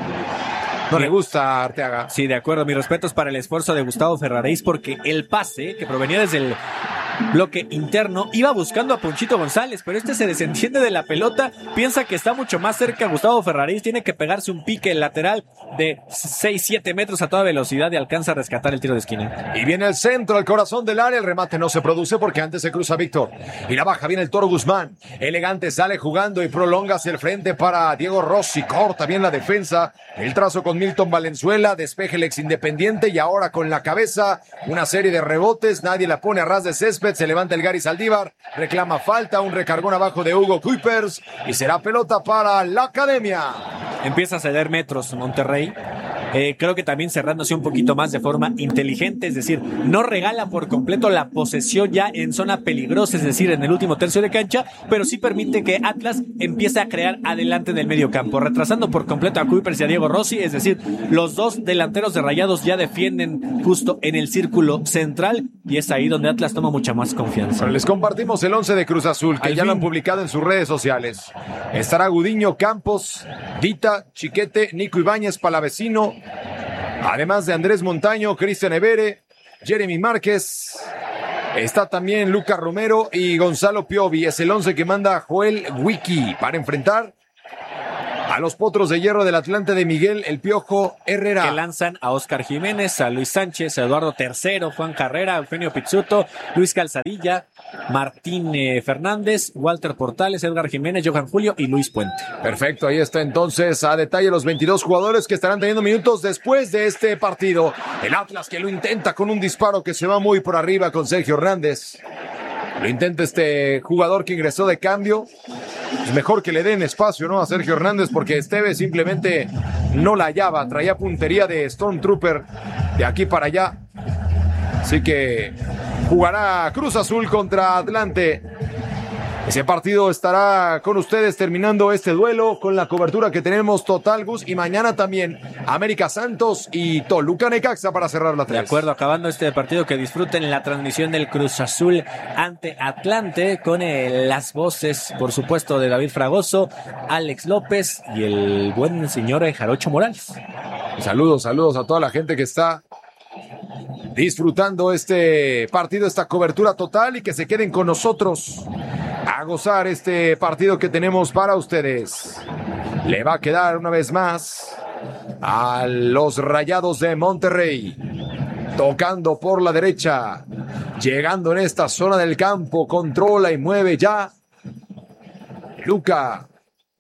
[SPEAKER 1] No le gusta a Arteaga.
[SPEAKER 2] Sí, de acuerdo. Mis respetos para el esfuerzo de Gustavo Ferraréis, porque el pase que provenía desde el bloque interno iba buscando a Ponchito González, pero este se desentiende de la pelota, piensa que está mucho más cerca Gustavo Ferraréis, tiene que pegarse un pique lateral de seis siete metros a toda velocidad y alcanza a rescatar el tiro de esquina.
[SPEAKER 1] Y viene el centro, al corazón del área, el remate no se produce porque antes se cruza Víctor. Y la baja, viene el Toro Guzmán, elegante, sale jugando y prolonga hacia el frente para Diego Rossi, corta bien la defensa, el trazo con Milton Valenzuela, despeje el ex Independiente y ahora con la cabeza, una serie de rebotes, nadie la pone a ras de césped, se levanta el Gary Saldívar, reclama falta, un recargón abajo de Hugo Kuipers y será pelota para la Academia.
[SPEAKER 2] Empieza a ceder metros Monterrey eh, creo que también cerrándose un poquito más de forma inteligente, es decir, no regala por completo la posesión ya en zona peligrosa, es decir, en el último tercio de cancha, pero sí permite que Atlas empiece a crear adelante del medio campo, retrasando por completo a Kuipers y a Diego Rossi, es decir, los dos delanteros de Rayados ya defienden justo en el círculo central y es ahí donde Atlas toma mucha más confianza.
[SPEAKER 1] Bueno, les compartimos el once de Cruz Azul, que Al ya fin. lo han publicado en sus redes sociales. Estará Gudiño, Campos, Dita, Chiquete, Nico Ibáñez, Palavecino, además de Andrés Montaño, Cristian Evere, Jeremy Márquez. Está también Lucas Romero y Gonzalo Piovi. Es el once que manda Joel Wiki para enfrentar a los Potros de Hierro del Atlante de Miguel El Piojo Herrera.
[SPEAKER 2] Que lanzan a Oscar Jiménez, a Luis Sánchez, a Eduardo Tercero, Juan Carrera, Eugenio Pizzuto, Luis Calzadilla, Martín eh, Fernández, Walter Portales, Edgar Jiménez, Johan Julio y Luis Puente.
[SPEAKER 1] Perfecto, ahí está entonces a detalle los veintidós jugadores que estarán teniendo minutos después de este partido. El Atlas que lo intenta con un disparo que se va muy por arriba con Sergio Hernández. Lo intenta este jugador que ingresó de cambio. Es mejor que le den espacio, ¿no?, a Sergio Hernández, porque Esteve simplemente no la hallaba. Traía puntería de Stormtrooper de aquí para allá. Así que jugará Cruz Azul contra Atlante. Ese partido estará con ustedes terminando este duelo con la cobertura que tenemos total, Gus, y mañana también América Santos y Toluca Necaxa para cerrar la tres.
[SPEAKER 2] De acuerdo, acabando este partido, que disfruten la transmisión del Cruz Azul ante Atlante con eh, las voces, por supuesto, de David Fragoso, Alex López y el buen señor Jarocho Morales.
[SPEAKER 1] Saludos, saludos a toda la gente que está disfrutando este partido, esta cobertura total, y que se queden con nosotros a gozar este partido que tenemos para ustedes. Le va a quedar una vez más a los Rayados de Monterrey, tocando por la derecha, llegando en esta zona del campo, controla y mueve ya Luca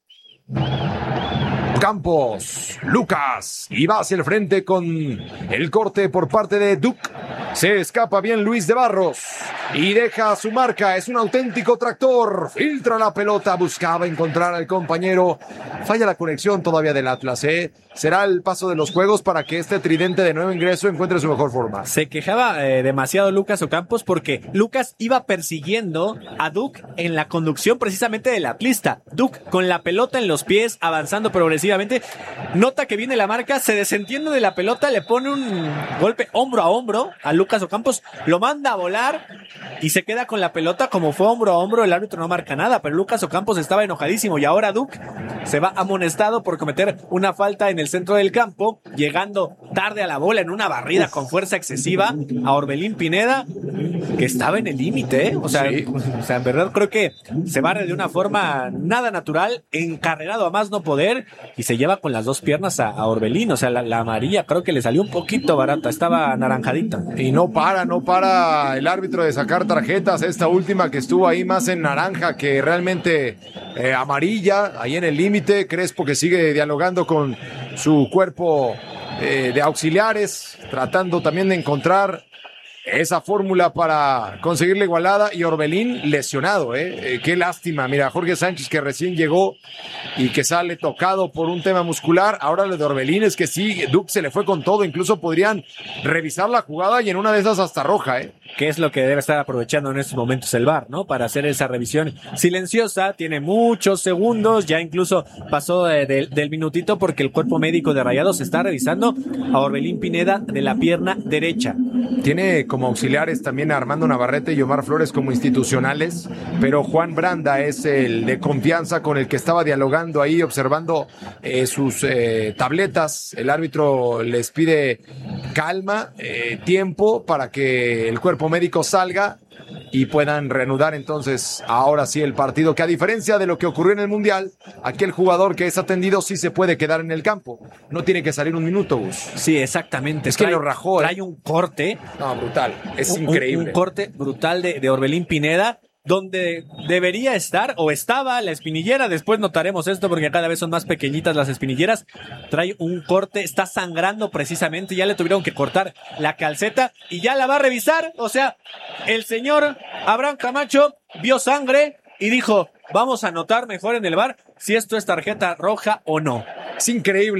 [SPEAKER 1] Campos, Lucas, y va hacia el frente con el corte por parte de Duke. Se escapa bien Luis de Barros y deja su marca. Es un auténtico tractor. Filtra la pelota, buscaba encontrar al compañero. Falla la conexión todavía del Atlas, ¿eh? Será el paso de los juegos para que este tridente de nuevo ingreso encuentre su mejor forma.
[SPEAKER 2] Se quejaba eh, demasiado Lucas Ocampos porque Lucas iba persiguiendo a Duke en la conducción precisamente del atlista. Duke con la pelota en los pies, avanzando progresivamente. Nota que viene la marca, se desentiende de la pelota, le pone un golpe hombro a hombro a Lucas Ocampos, lo manda a volar y se queda con la pelota. Como fue hombro a hombro, el árbitro no marca nada, pero Lucas Ocampos estaba enojadísimo y ahora Duke se va amonestado por cometer una falta en el centro del campo, llegando tarde a la bola en una barrida con fuerza excesiva a Orbelín Pineda, que estaba en el límite, ¿eh? O sea, sí. o sea, en verdad creo que se barre de una forma nada natural, encarrerado a más no poder, y se lleva con las dos piernas a, a Orbelín. O sea, la, la amarilla creo que le salió un poquito barata, estaba naranjadita.
[SPEAKER 1] Y no para, no para el árbitro de sacar tarjetas. Esta última que estuvo ahí más en naranja que realmente eh, amarilla, ahí en el límite. Crespo que sigue dialogando con su cuerpo eh, de auxiliares, tratando también de encontrar esa fórmula para conseguir la igualada, y Orbelín lesionado, ¿eh? eh qué lástima. Mira, Jorge Sánchez, que recién llegó y que sale tocado por un tema muscular. Ahora lo de Orbelín es que sí, Duke se le fue con todo. Incluso podrían revisar la jugada y en una de esas hasta roja, ¿eh?
[SPEAKER 2] Que es lo que debe estar aprovechando en estos momentos el V A R, ¿no? Para hacer esa revisión silenciosa. Tiene muchos segundos, ya incluso pasó de, de, del minutito, porque el cuerpo médico de Rayados está revisando a Orbelín Pineda de la pierna derecha.
[SPEAKER 1] Tiene como auxiliares también a Armando Navarrete y Omar Flores como institucionales, pero Juan Branda es el de confianza con el que estaba dialogando ahí, observando eh, sus eh, tabletas. El árbitro les pide calma, eh, tiempo para que el cuerpo médico salga y puedan reanudar entonces ahora sí el partido, que a diferencia de lo que ocurrió en el Mundial, aquel jugador que es atendido sí se puede quedar en el campo, no tiene que salir un minuto, Gus.
[SPEAKER 2] Sí, exactamente.
[SPEAKER 1] Es trae, que lo rajó.
[SPEAKER 2] Trae un corte.
[SPEAKER 1] No, brutal, es
[SPEAKER 2] un,
[SPEAKER 1] increíble.
[SPEAKER 2] Un corte brutal de, de Orbelín Pineda, donde debería estar o estaba la espinillera. Después notaremos esto porque cada vez son más pequeñitas las espinilleras. Trae un corte, está sangrando precisamente, ya le tuvieron que cortar la calceta y ya la va a revisar. O sea, el señor Abraham Camacho vio sangre y dijo, vamos a anotar mejor en el V A R si esto es tarjeta roja o no.
[SPEAKER 1] Es increíble.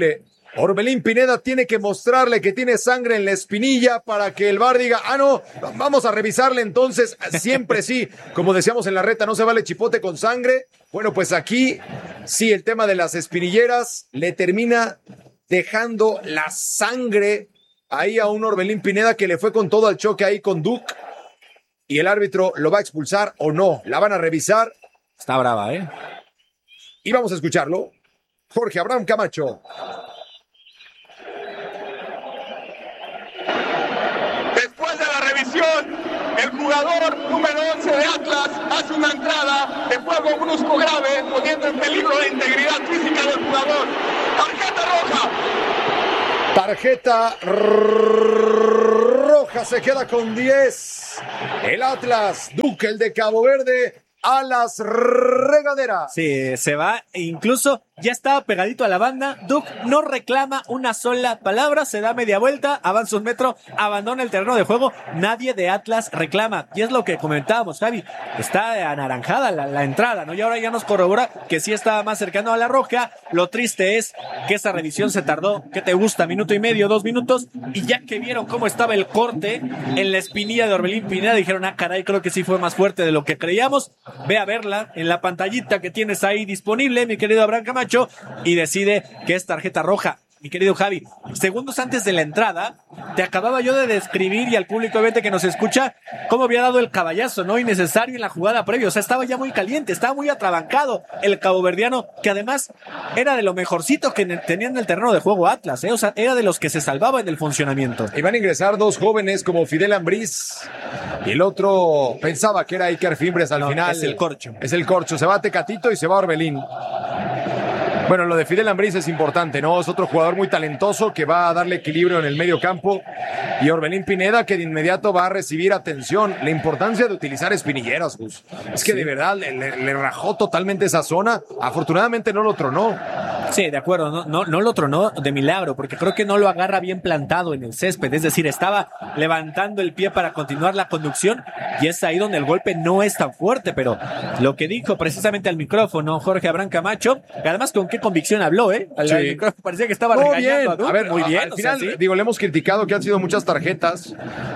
[SPEAKER 1] Orbelín Pineda tiene que mostrarle que tiene sangre en la espinilla para que el V A R diga, ah, no, vamos a revisarle entonces. Siempre sí, como decíamos en la reta, no se vale chipote con sangre. Bueno, pues aquí sí, el tema de las espinilleras le termina dejando la sangre ahí a un Orbelín Pineda que le fue con todo al choque ahí con Duke. Y el árbitro lo va a expulsar o no, la van a revisar.
[SPEAKER 2] Está brava, ¿eh?
[SPEAKER 1] Y vamos a escucharlo. Jorge Abraham Camacho.
[SPEAKER 3] El jugador número once de Atlas hace una entrada de fuego brusco grave, poniendo en peligro la integridad física del jugador. Tarjeta roja.
[SPEAKER 1] Tarjeta roja, se queda con diez. El Atlas, Duque, el de Cabo Verde, a las regaderas.
[SPEAKER 2] Sí, se va, incluso ya estaba pegadito a la banda. Duke no reclama una sola palabra, se da media vuelta, avanza un metro, abandona el terreno de juego. Nadie de Atlas reclama. Y es lo que comentábamos, Javi. Está anaranjada la, la entrada, ¿no? Y ahora ya nos corrobora que sí estaba más cercano a la roja. Lo triste es que esa revisión se tardó, ¿qué te gusta? Minuto y medio, dos minutos. Y ya que vieron cómo estaba el corte en la espinilla de Orbelín Pineda, dijeron, ah, caray, creo que sí fue más fuerte de lo que creíamos. Ve a verla en la pantallita que tienes ahí disponible, mi querido Abraham Camacho, y decide que es tarjeta roja. Mi querido Javi, segundos antes de la entrada, te acababa yo de describir y al público obviamente que nos escucha cómo había dado el caballazo, ¿no? Innecesario en la jugada previa, o sea, estaba ya muy caliente, estaba muy atrabancado el caboverdiano, que además era de lo mejorcito que tenía en el terreno de juego Atlas, ¿eh? O sea, era de los que se salvaba en el funcionamiento.
[SPEAKER 1] Iban a ingresar dos jóvenes como Fidel Ambriz y el otro pensaba que era Iker Fimbres al
[SPEAKER 2] no,
[SPEAKER 1] final.
[SPEAKER 2] Es el corcho.
[SPEAKER 1] Es el corcho, se va Tecatito y se va Orbelín. Bueno, lo de Fidel Ambriz es importante, ¿no? Es otro jugador muy talentoso que va a darle equilibrio en el medio campo. Y Orbelín Pineda que de inmediato va a recibir atención. La importancia de utilizar espinilleras, Gus. Es que sí, de verdad le, le rajó totalmente esa zona. Afortunadamente no lo tronó.
[SPEAKER 2] Sí, de acuerdo, no, no, no lo tronó de milagro, porque creo que no lo agarra bien plantado en el césped, es decir, estaba levantando el pie para continuar la conducción y es ahí donde el golpe no es tan fuerte, pero lo que dijo precisamente al micrófono Jorge Abraham Camacho, que además con qué convicción habló, ¿eh? Al, sí. al micrófono parecía que estaba
[SPEAKER 1] muy
[SPEAKER 2] regañando
[SPEAKER 1] bien.
[SPEAKER 2] a Duke,
[SPEAKER 1] a ver,
[SPEAKER 2] muy bien.
[SPEAKER 1] Al final,
[SPEAKER 2] o sea, ¿sí?
[SPEAKER 1] digo, le hemos criticado que han sido muchas tarjetas,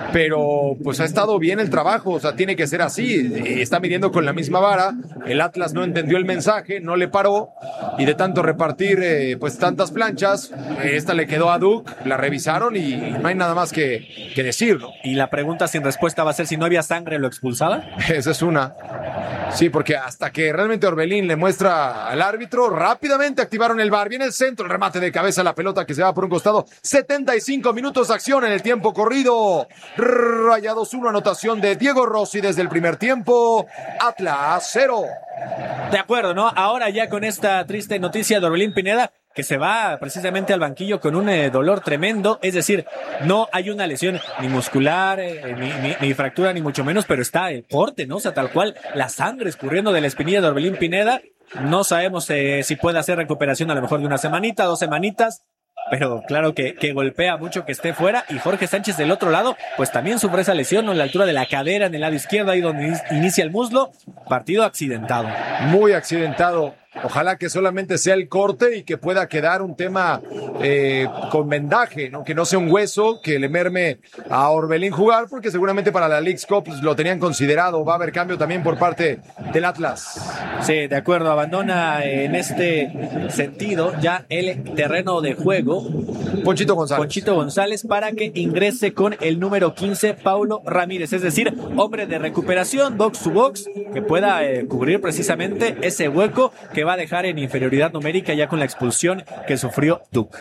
[SPEAKER 1] pero pues ha estado bien el trabajo, o sea, tiene que ser así, está midiendo con la misma vara, el Atlas no entendió el mensaje, no le paró, y de tanto repartir eh, pues tantas planchas, esta le quedó a Duke, la revisaron y no hay nada más que, que decirlo.
[SPEAKER 2] Y la pregunta sin respuesta va a ser si no había sangre, ¿lo expulsaba?
[SPEAKER 1] Esa es una. Sí, porque hasta que realmente Orbelín le muestra al árbitro, rápidamente activaron el V A R. Viene el centro, el remate de cabeza, la pelota que se va por un costado. setenta y cinco minutos de acción en el tiempo corrido. Rayados uno, anotación de Diego Rossi desde el primer tiempo. Atlas cero.
[SPEAKER 2] De acuerdo, ¿no? Ahora ya con esta triste noticia de Orbelín Pineda, que se va precisamente al banquillo con un eh, dolor tremendo, es decir, no hay una lesión ni muscular, eh, ni, ni, ni fractura, ni mucho menos, pero está el corte, ¿no? O sea, tal cual, la sangre escurriendo de la espinilla de Orbelín Pineda. No sabemos eh, si puede hacer recuperación a lo mejor de una semanita, dos semanitas, pero claro que, que golpea mucho que esté fuera. Y Jorge Sánchez del otro lado, pues también sufre esa lesión, ¿no? En la altura de la cadera, en el lado izquierdo, ahí donde inicia el muslo. Partido accidentado.
[SPEAKER 1] Muy accidentado. Ojalá que solamente sea el corte y que pueda quedar un tema eh, con vendaje, ¿no? Que no sea un hueso que le merme a Orbelín jugar, porque seguramente para la Leagues Cup pues, lo tenían considerado. Va a haber cambio también por parte del Atlas.
[SPEAKER 2] Sí, de acuerdo, abandona en este sentido ya el terreno de juego
[SPEAKER 1] Ponchito González.
[SPEAKER 2] Ponchito González para que ingrese con el número quince, Paulo Ramírez, es decir, hombre de recuperación, box to box, que pueda eh, cubrir precisamente ese hueco que va a dejar en inferioridad numérica ya con la expulsión que sufrió Duke.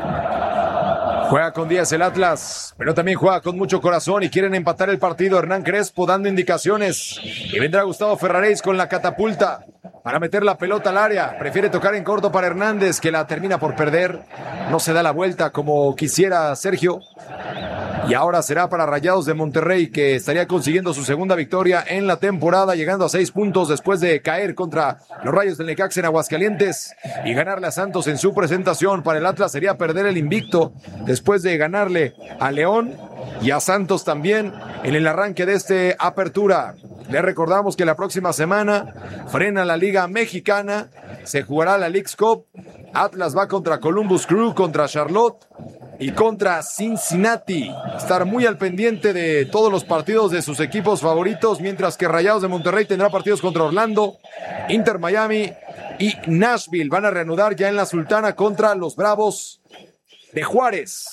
[SPEAKER 1] Juega con diez el Atlas, pero también juega con mucho corazón y quieren empatar el partido. Hernán Crespo dando indicaciones y vendrá Gustavo Ferraréis con la catapulta para meter la pelota al área. Prefiere tocar en corto para Hernández, que la termina por perder. No se da la vuelta como quisiera Sergio. Y ahora será para Rayados de Monterrey, que estaría consiguiendo su segunda victoria en la temporada, llegando a seis puntos después de caer contra los Rayos del Necaxa en Aguascalientes y ganarle a Santos en su presentación. Para el Atlas sería perder el invicto después de ganarle a León y a Santos también en el arranque de este apertura. Le recordamos que la próxima semana frena la Liga Mexicana, se jugará la Leagues Cup. Atlas va contra Columbus Crew, contra Charlotte y contra Cincinnati. Estar muy al pendiente de todos los partidos de sus equipos favoritos, mientras que Rayados de Monterrey tendrá partidos contra Orlando, Inter Miami y Nashville. Van a reanudar ya en la Sultana contra los Bravos de Juárez.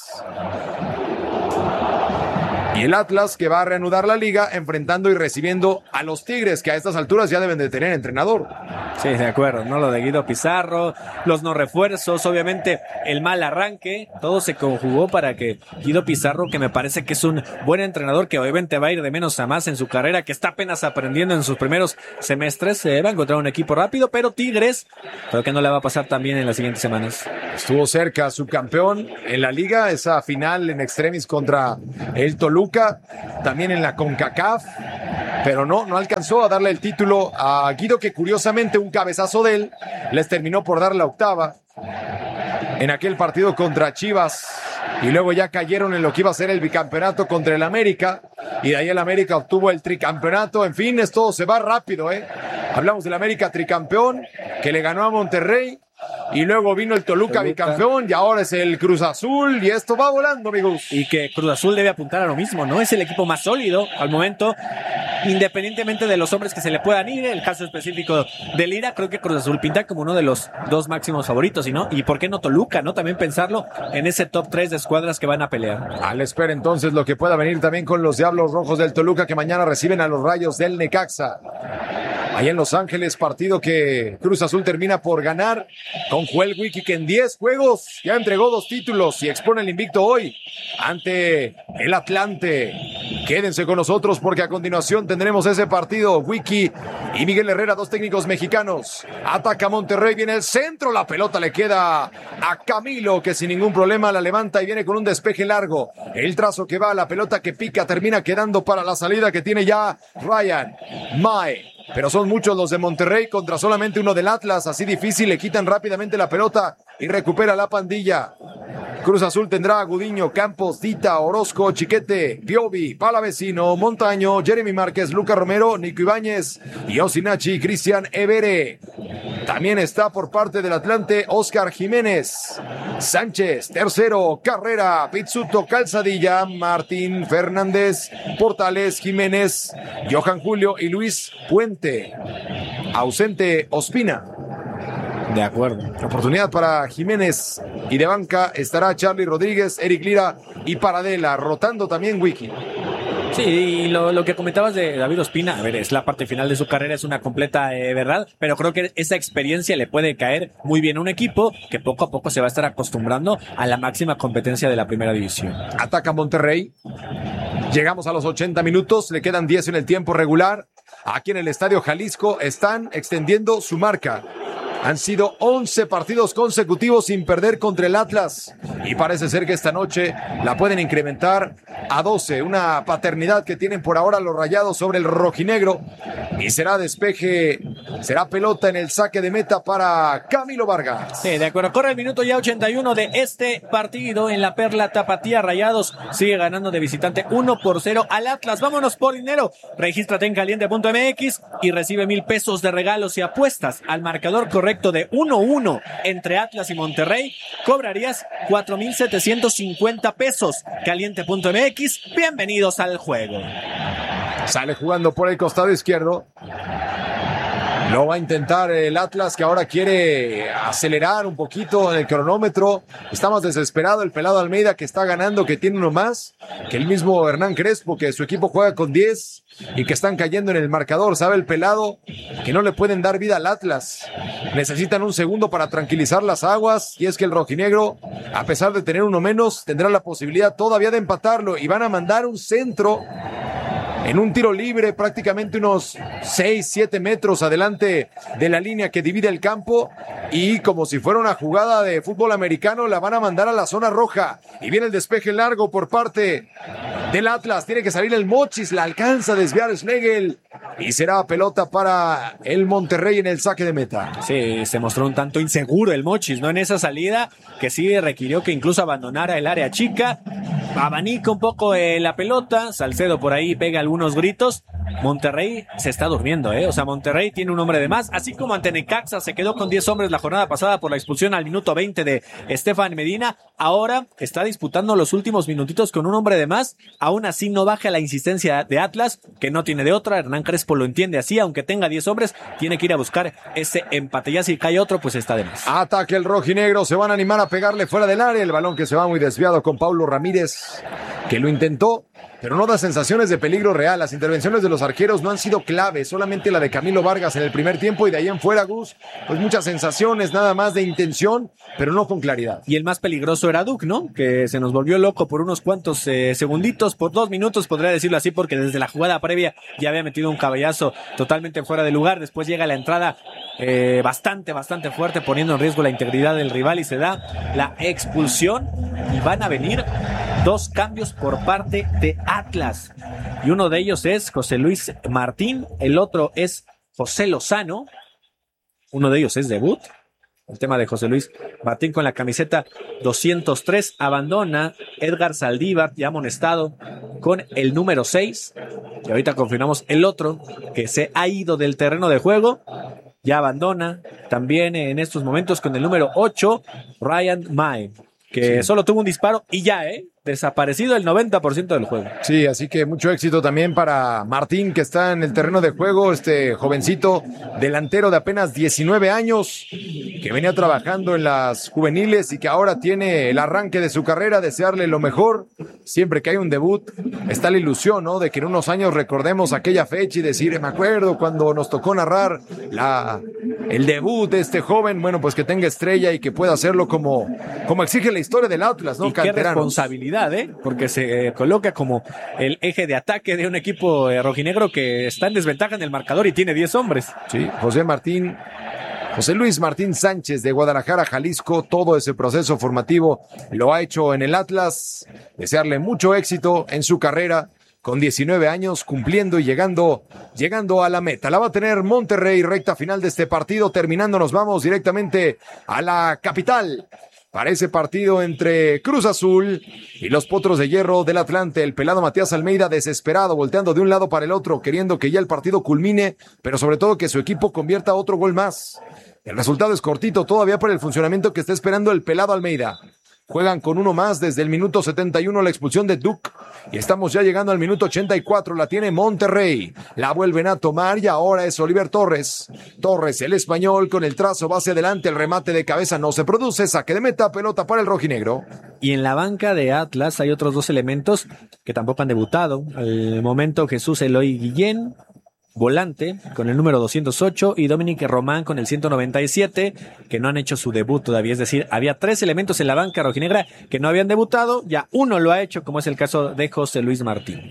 [SPEAKER 1] Y el Atlas, que va a reanudar la liga enfrentando y recibiendo a los Tigres, que a estas alturas ya deben de tener entrenador.
[SPEAKER 2] Sí, de acuerdo, ¿no? Lo de Guido Pizarro, los no refuerzos, obviamente el mal arranque, todo se conjugó para que Guido Pizarro, que me parece que es un buen entrenador, que obviamente va a ir de menos a más en su carrera, que está apenas aprendiendo en sus primeros semestres, se va a encontrar un equipo rápido, pero Tigres, creo que no le va a pasar tan bien en las siguientes semanas.
[SPEAKER 1] Estuvo cerca, subcampeón en la liga, esa final en extremis contra el Toluca, también en la CONCACAF, pero no, no alcanzó a darle el título a Guido, que curiosamente un cabezazo de él les terminó por dar la octava en aquel partido contra Chivas, y luego ya cayeron en lo que iba a ser el bicampeonato contra el América, y de ahí el América obtuvo el tricampeonato. En fin, esto se va rápido, ¿eh? Hablamos del América tricampeón, que le ganó a Monterrey, y luego vino el Toluca, Toluca bicampeón, y ahora es el Cruz Azul, y esto va volando, amigos.
[SPEAKER 2] Y que Cruz Azul debe apuntar a lo mismo, ¿no? Es el equipo más sólido al momento, independientemente de los hombres que se le puedan ir. El caso específico de Lira, creo que Cruz Azul pinta como uno de los dos máximos favoritos, ¿y no? Y por qué no Toluca, ¿no? También pensarlo en ese top tres de escuadras que van a pelear.
[SPEAKER 1] Al espera entonces lo que pueda venir también con los Diablos Rojos del Toluca, que mañana reciben a los Rayos del Necaxa. Allá en Los Ángeles, partido que Cruz Azul termina por ganar con Joel Wiki, que en diez juegos ya entregó dos títulos y expone el invicto hoy ante el Atlante. Quédense con nosotros porque a continuación tendremos ese partido. Wiki y Miguel Herrera, dos técnicos mexicanos. Ataca Monterrey, viene el centro, la pelota le queda a Camilo, que sin ningún problema la levanta y viene con un despeje largo. El trazo que va, la pelota que pica, termina quedando para la salida que tiene ya Ryan Mae. Pero son muchos los de Monterrey contra solamente uno del Atlas, así difícil, le quitan rápidamente la pelota y recupera la pandilla. Cruz Azul tendrá a Gudiño, Campos, Dita, Orozco, Chiquete, Piovi, Palavecino, Montaño, Jeremy Márquez, Luca Romero, Nico Ibáñez, Yoshinachi, Cristian Evere. También está por parte del Atlante Oscar Jiménez, Sánchez, Tercero, Carrera, Pizzuto, Calzadilla, Martín Fernández, Portales, Jiménez, Johan Julio y Luis Puente. Ausente Ospina.
[SPEAKER 2] De acuerdo.
[SPEAKER 1] Oportunidad para Jiménez y de banca estará Charlie Rodríguez, Eric Lira y Paradela, rotando también Wiki.
[SPEAKER 2] Sí, y lo, lo que comentabas de David Ospina, a ver, es la parte final de su carrera, es una completa eh, verdad, pero creo que esa experiencia le puede caer muy bien a un equipo que poco a poco se va a estar acostumbrando a la máxima competencia de la primera división.
[SPEAKER 1] Ataca Monterrey. Llegamos a los ochenta minutos, le quedan diez en el tiempo regular. Aquí en el Estadio Jalisco están extendiendo su marca. Han sido once partidos consecutivos sin perder contra el Atlas y parece ser que esta noche la pueden incrementar a doce. Una paternidad que tienen por ahora los Rayados sobre el rojinegro y será despeje, será pelota en el saque de meta para Camilo Vargas.
[SPEAKER 2] Sí, de acuerdo. Corre el minuto ya ochenta y uno de este partido en la Perla Tapatía. Rayados sigue ganando de visitante uno por cero al Atlas. Vámonos por dinero. Regístrate en caliente punto m x y recibe mil pesos de regalos y apuestas al marcador correcto de uno uno entre Atlas y Monterrey, cobrarías cuatro mil setecientos cincuenta pesos. Caliente punto m x, bienvenidos al juego.
[SPEAKER 1] Sale jugando por el costado izquierdo. Lo va a intentar el Atlas, que ahora quiere acelerar un poquito en el cronómetro. Está más desesperado el pelado Almeida, que está ganando, que tiene uno más que el mismo Hernán Crespo, que su equipo juega con diez y que están cayendo en el marcador. Sabe el pelado que no le pueden dar vida al Atlas. Necesitan un segundo para tranquilizar las aguas, y es que el rojinegro, a pesar de tener uno menos, tendrá la posibilidad todavía de empatarlo, y van a mandar un centro en un tiro libre prácticamente unos seis, siete metros adelante de la línea que divide el campo, y como si fuera una jugada de fútbol americano la van a mandar a la zona roja, y viene el despeje largo por parte del Atlas. Tiene que salir el Mochis, la alcanza a desviar Schlegel y será pelota para el Monterrey en el saque de meta.
[SPEAKER 2] Sí, se mostró un tanto inseguro el Mochis, ¿no? En esa salida que sí requirió que incluso abandonara el área chica. Abanica un poco eh, la pelota, Salcedo por ahí pega algún algunos gritos. Monterrey se está durmiendo, ¿eh? O sea, Monterrey tiene un hombre de más, así como ante Necaxa se quedó con diez hombres la jornada pasada por la expulsión al minuto veinte de Estefan Medina, ahora está disputando los últimos minutitos con un hombre de más, aún así no baja la insistencia de Atlas, que no tiene de otra. Hernán Crespo lo entiende así, aunque tenga diez hombres, tiene que ir a buscar ese empate, ya si cae otro, pues está de más.
[SPEAKER 1] Ataque el rojinegro, se van a animar a pegarle fuera del área, el balón que se va muy desviado con Paulo Ramírez, que lo intentó, pero no da sensaciones de peligro real. Las intervenciones de los arqueros no han sido clave, solamente la de Camilo Vargas en el primer tiempo, y de ahí en fuera, Gus, pues muchas sensaciones nada más de intención, pero no con claridad.
[SPEAKER 2] Y el más peligroso era Duke, ¿no? Que se nos volvió loco por unos cuantos eh, segunditos, por dos minutos, podría decirlo así, porque desde la jugada previa ya había metido un cabellazo totalmente fuera de lugar. Después llega la entrada eh, bastante, bastante fuerte, poniendo en riesgo la integridad del rival, y se da la expulsión, y van a venir dos cambios por parte de Atlas, y uno de ellos es José Luis Martín, el otro es José Lozano, uno de ellos es debut. El tema de José Luis Martín con la camiseta doscientos tres, abandona Edgar Saldívar, ya amonestado, con el número seis, y ahorita confirmamos el otro que se ha ido del terreno de juego, ya abandona también en estos momentos con el número ocho, Ryan May, que sí, solo tuvo un disparo y ya, ¿eh? Desaparecido el noventa por ciento del juego.
[SPEAKER 1] Sí, así que mucho éxito también para Martín, que está en el terreno de juego, este jovencito delantero de apenas diecinueve años, que venía trabajando en las juveniles y que ahora tiene el arranque de su carrera. Desearle lo mejor. Siempre que hay un debut está la ilusión, ¿no? De que en unos años recordemos aquella fecha y decir, me acuerdo cuando nos tocó narrar la, el debut de este joven. Bueno, pues que tenga estrella y que pueda hacerlo como, como exige la historia del Atlas, ¿no?
[SPEAKER 2] Y qué responsabilidad, ¿eh? Porque se eh, coloca como el eje de ataque de un equipo eh, rojinegro que está en desventaja en el marcador y tiene diez hombres.
[SPEAKER 1] Sí, José Martín, José Luis Martín Sánchez de Guadalajara, Jalisco, todo ese proceso formativo lo ha hecho en el Atlas. Desearle mucho éxito en su carrera, con diecinueve años, cumpliendo y llegando, llegando a la meta. La va a tener Monterrey, recta final de este partido. Terminando, nos vamos directamente a la capital para ese partido entre Cruz Azul y los Potros de Hierro del Atlante. El pelado Matías Almeida desesperado, volteando de un lado para el otro, queriendo que ya el partido culmine, pero sobre todo que su equipo convierta otro gol más. El resultado es cortito todavía por el funcionamiento que está esperando el pelado Almeida. Juegan con uno más desde el minuto setenta y uno, la expulsión de Duke, y estamos ya llegando al minuto ochenta y cuatro. La tiene Monterrey, la vuelven a tomar y ahora es Oliver Torres. Torres, el español, con el trazo va hacia adelante, el remate de cabeza no se produce, saque de meta, pelota para el rojinegro.
[SPEAKER 2] Y en la banca de Atlas hay otros dos elementos que tampoco han debutado. Al momento, Jesús Eloy Guillén, volante, con el número doscientos ocho, y Dominique Román con el ciento noventa y siete, que no han hecho su debut todavía. Es decir, había tres elementos en la banca rojinegra que no habían debutado, ya uno lo ha hecho, como es el caso de José Luis Martín.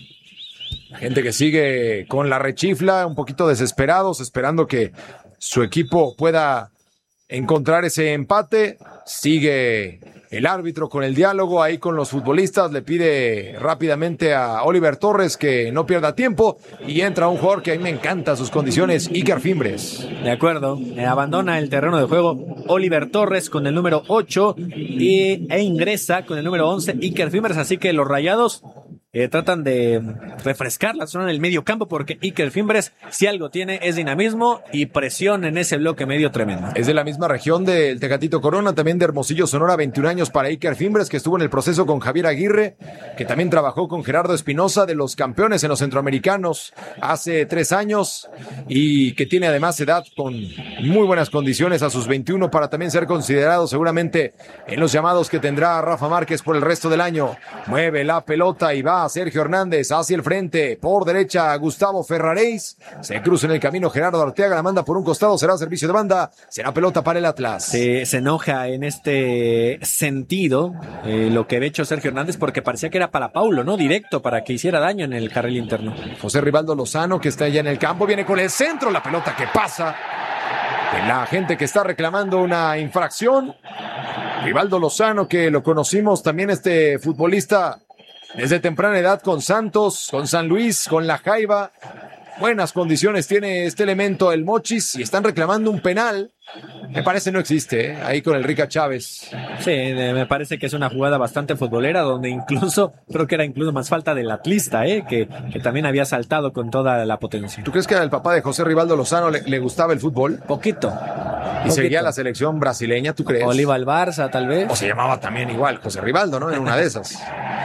[SPEAKER 1] La gente que sigue con la rechifla, un poquito desesperados, esperando que su equipo pueda encontrar ese empate. Sigue el árbitro con el diálogo ahí con los futbolistas, le pide rápidamente a Oliver Torres que no pierda tiempo, y entra un jugador que a mí me encanta sus condiciones, Iker Fimbres.
[SPEAKER 2] De acuerdo, eh, abandona el terreno de juego Oliver Torres con el número ocho y, e ingresa con el número once Iker Fimbres, así que los Rayados Eh, tratan de refrescar la zona en el medio campo, porque Iker Fimbres, si algo tiene, es dinamismo y presión en ese bloque medio tremendo.
[SPEAKER 1] Es de la misma región del Tecatito Corona, también de Hermosillo, Sonora. Veintiún años para Iker Fimbres, que estuvo en el proceso con Javier Aguirre, que también trabajó con Gerardo Espinosa, de los campeones en los centroamericanos hace tres años, y que tiene además edad con muy buenas condiciones a sus veintiuno para también ser considerado seguramente en los llamados que tendrá Rafa Márquez por el resto del año. Mueve la pelota y va Sergio Hernández hacia el frente, por derecha Gustavo Ferraréis, se cruza en el camino Gerardo Arteaga, la manda por un costado, será servicio de banda, será pelota para el Atlas.
[SPEAKER 2] Se, se enoja en este sentido eh, lo que había hecho Sergio Hernández, porque parecía que era para Paulo, ¿no? Directo, para que hiciera daño en el carril interno.
[SPEAKER 1] José Rivaldo Lozano, que está allá en el campo, viene con el centro, la pelota que pasa, la gente que está reclamando una infracción. Rivaldo Lozano, que lo conocimos también, este futbolista desde temprana edad con Santos, con San Luis, con La Jaiba, Buenas condiciones tiene este elemento el Mochis y están reclamando un penal. Me parece no existe, ¿eh? Ahí con el Rica Chávez.
[SPEAKER 2] Sí, me parece que es una jugada bastante futbolera donde incluso, creo que era incluso más falta del atlista, ¿eh? que, que también había saltado con toda la potencia.
[SPEAKER 1] ¿Tú crees que al papá de José Rivaldo Lozano le, le gustaba el fútbol?
[SPEAKER 2] Poquito.
[SPEAKER 1] Y
[SPEAKER 2] Poquito.
[SPEAKER 1] seguía la selección brasileña, ¿tú crees?
[SPEAKER 2] O le iba al Barça, tal vez.
[SPEAKER 1] O se llamaba también igual, José Rivaldo, ¿no? En una de esas.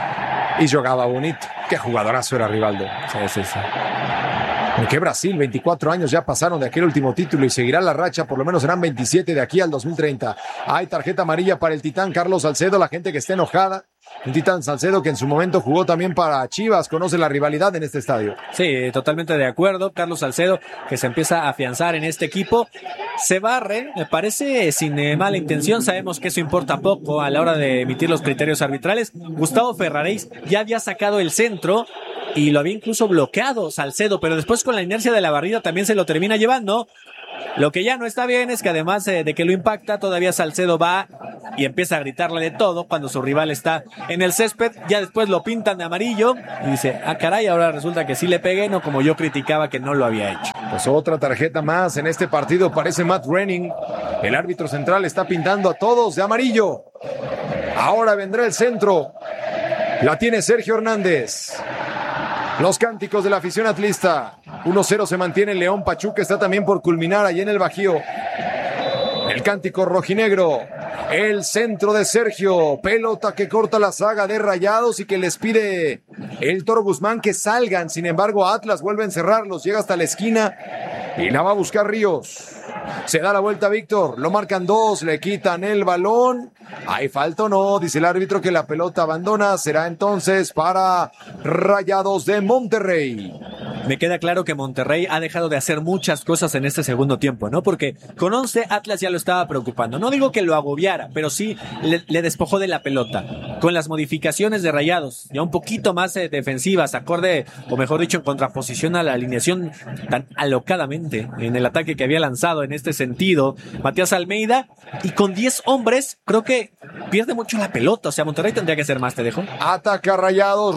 [SPEAKER 1] Y jugaba bonito. Qué jugadorazo era Rivaldo.
[SPEAKER 2] Sí, sí, sí.
[SPEAKER 1] ¿En qué Brasil? veinticuatro años ya pasaron de aquel último título y seguirá la racha, por lo menos serán veintisiete de aquí al dos mil treinta. Hay tarjeta amarilla para el Titán Carlos Salcedo, la gente que está enojada. Un Titán Salcedo que en su momento jugó también para Chivas, conoce la rivalidad en este estadio.
[SPEAKER 2] Sí, totalmente de acuerdo. Carlos Salcedo que se empieza a afianzar en este equipo. Se barre, me parece, sin eh, mala intención. Sabemos que eso importa poco a la hora de emitir los criterios arbitrales. Gustavo Ferraréis ya había sacado el centro y lo había incluso bloqueado Salcedo, pero después con la inercia de la barrida también se lo termina llevando. Lo que ya no está bien es que además eh, de que lo impacta, todavía Salcedo va y empieza a gritarle de todo cuando su rival está en el césped. Ya después lo pintan de amarillo y dice, ah caray, ahora resulta que sí le pegué, no como yo criticaba que no lo había hecho.
[SPEAKER 1] Pues otra tarjeta más en este partido, parece Matt Renning. El árbitro central está pintando a todos de amarillo. Ahora vendrá el centro. La tiene Sergio Hernández. Los cánticos de la afición atlista. uno cero se mantiene León. Pachuca está también por culminar allí en el Bajío. El cántico rojinegro. El centro de Sergio. Pelota que corta la saga de Rayados y que les pide el Toro Guzmán que salgan. Sin embargo, Atlas vuelve a encerrarlos. Llega hasta la esquina y la va a buscar Ríos. Se da la vuelta Víctor, lo marcan dos, le quitan el balón. ¿Hay falta o no? Dice el árbitro que la pelota abandona. Será entonces para Rayados de Monterrey.
[SPEAKER 2] Me queda claro que Monterrey ha dejado de hacer muchas cosas en este segundo tiempo, ¿no? Porque con once Atlas ya lo estaba preocupando. No digo que lo agobiara, pero sí le, le despojó de la pelota. Con las modificaciones de Rayados, ya un poquito más eh, defensivas, acorde, o mejor dicho, en contraposición a la alineación tan alocadamente en el ataque que había lanzado en este sentido Matías Almeida. Y con diez hombres, creo que pierde mucho la pelota. O sea, Monterrey tendría que ser más, ¿te dejo?
[SPEAKER 1] Ataca Rayados,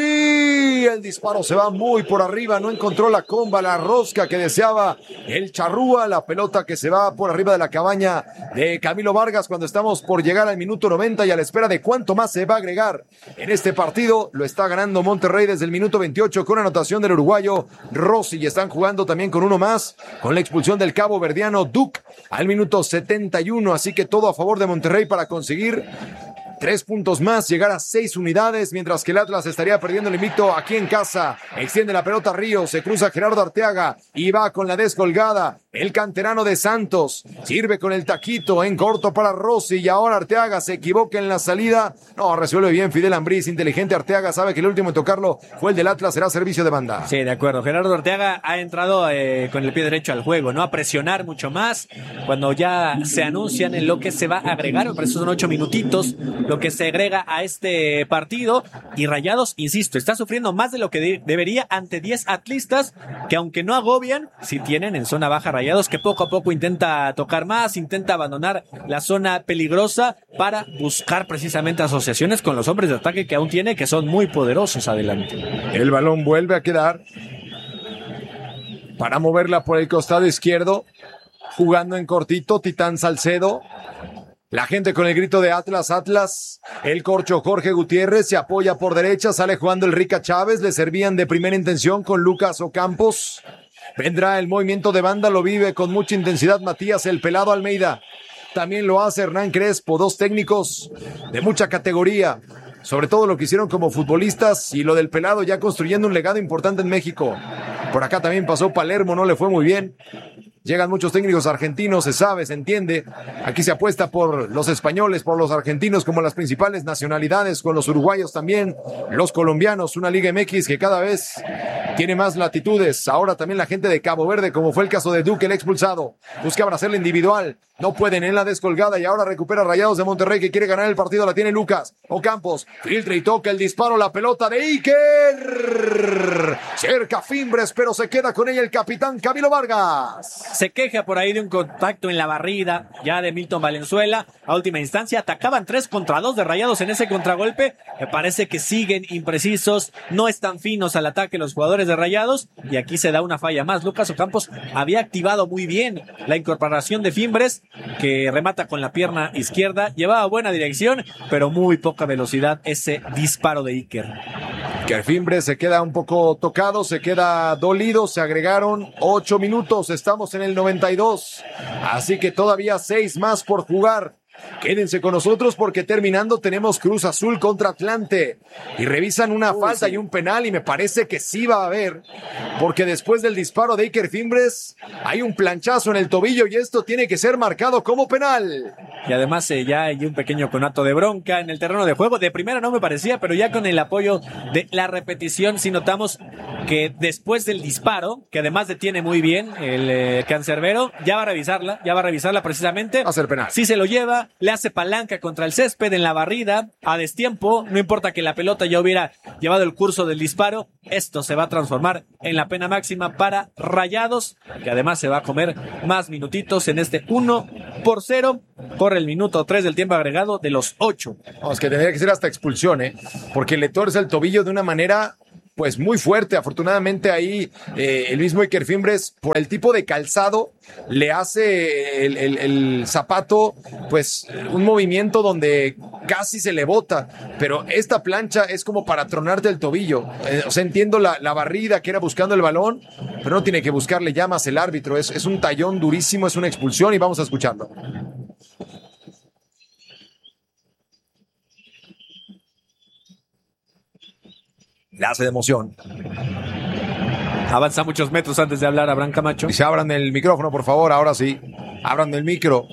[SPEAKER 1] Rossi. El disparo se va muy por arriba. No encontró la comba, la rosca que deseaba el Charrúa. La pelota que se va por arriba de la cabaña de Camilo Vargas cuando estamos por llegar al minuto noventa y a la espera de cuánto más se va a agregar en este partido. Lo está ganando Monterrey desde el minuto veintiocho con anotación del uruguayo Rossi. Y están jugando también con uno más con la expulsión del cabo verdiano Duc al minuto setenta y uno. Así que todo a favor de Monterrey para conseguir tres puntos más, llegar a seis unidades, mientras que el Atlas estaría perdiendo el invicto aquí en casa. Extiende la pelota Ríos, se cruza Gerardo Arteaga y va con la descolgada. El canterano de Santos sirve con el taquito en corto para Rossi y ahora Arteaga se equivoca en la salida. No, resuelve bien Fidel Ambriz, inteligente Arteaga, sabe que el último en tocarlo fue el del Atlas, será servicio de banda.
[SPEAKER 2] Sí, de acuerdo. Gerardo Arteaga ha entrado eh, con el pie derecho al juego, ¿no? A presionar mucho más cuando ya se anuncian en lo que se va a agregar, me parece son ocho minutitos lo que se agrega a este partido. Y Rayados, insisto, está sufriendo más de lo que de- debería ante diez atlistas que aunque no agobian, sí tienen en zona baja Rayados, que poco a poco intenta tocar más, intenta abandonar la zona peligrosa para buscar precisamente asociaciones con los hombres de ataque que aún tiene, que son muy poderosos adelante.
[SPEAKER 1] El balón vuelve a quedar para moverla por el costado izquierdo, jugando en cortito Titán Salcedo. La gente con el grito de Atlas, Atlas. El corcho Jorge Gutiérrez se apoya por derecha, sale jugando el Rica Chávez, le servían de primera intención con Lucas Ocampos. Vendrá el movimiento de banda, lo vive con mucha intensidad Matías el Pelado Almeida. También lo hace Hernán Crespo, dos técnicos de mucha categoría. Sobre todo lo que hicieron como futbolistas y lo del Pelado ya construyendo un legado importante en México. Por acá también pasó Palermo, no le fue muy bien. Llegan muchos técnicos argentinos, se sabe, se entiende. Aquí se apuesta por los españoles, por los argentinos como las principales nacionalidades, con los uruguayos también, los colombianos, una Liga M X que cada vez tiene más latitudes. Ahora también la gente de Cabo Verde, como fue el caso de Duque, el expulsado. Buscaban hacerla individual, no pueden en la descolgada y ahora recupera Rayados de Monterrey que quiere ganar el partido, la tiene Lucas Ocampos, filtra y toca el disparo, la pelota de Iker. Cerca Fimbres, pero se queda con ella el capitán Camilo Vargas.
[SPEAKER 2] se queja por ahí de un contacto en la barrida ya de Milton Valenzuela. A última instancia atacaban tres contra dos de Rayados en ese contragolpe. Me parece que siguen imprecisos, no están finos al ataque los jugadores de Rayados y aquí se da una falla más. Lucas Ocampos había activado muy bien la incorporación de Fimbres, que remata con la pierna izquierda, llevaba buena dirección pero muy poca velocidad ese disparo de Iker.
[SPEAKER 1] Que el Fimbres se queda un poco tocado, se queda dolido, se agregaron ocho minutos, estamos en el noventa y dos, así que todavía seis más por jugar. Quédense con nosotros porque terminando tenemos Cruz Azul contra Atlante y revisan una Uy, falta sí. y un penal y me parece que sí va a haber, porque después del disparo de Iker Fimbres hay un planchazo en el tobillo y esto tiene que ser marcado como penal.
[SPEAKER 2] Y además eh, ya hay un pequeño conato de bronca en el terreno de juego. De primera no me parecía, pero ya con el apoyo de la repetición sí notamos que después del disparo, que además detiene muy bien el eh, cancerbero, ya va a revisarla, ya va a revisarla precisamente.
[SPEAKER 1] Va a ser penal.
[SPEAKER 2] Sí se lo lleva, le hace palanca contra el césped en la barrida, a destiempo, no importa que la pelota ya hubiera llevado el curso del disparo, esto se va a transformar en la pena máxima para Rayados, que además se va a comer más minutitos en este uno por cero, corre el minuto tres del tiempo agregado de los ocho.
[SPEAKER 1] No, es que tendría que ser hasta expulsión, ¿eh? Porque le torce el tobillo de una manera pues muy fuerte. Afortunadamente ahí eh, el mismo Iker Fimbres, por el tipo de calzado, le hace el, el, el zapato pues un movimiento donde casi se le bota, pero esta plancha es como para tronarte el tobillo. Eh, o sea, entiendo la, la barrida que era buscando el balón, pero no tiene que buscarle llamas el árbitro, es, es un tallón durísimo, es una expulsión y vamos a escucharlo. Le hace de emoción.
[SPEAKER 2] Avanza muchos metros antes de hablar Abraham Camacho.
[SPEAKER 1] Y se abran el micrófono, por favor, ahora sí. Abran el micro.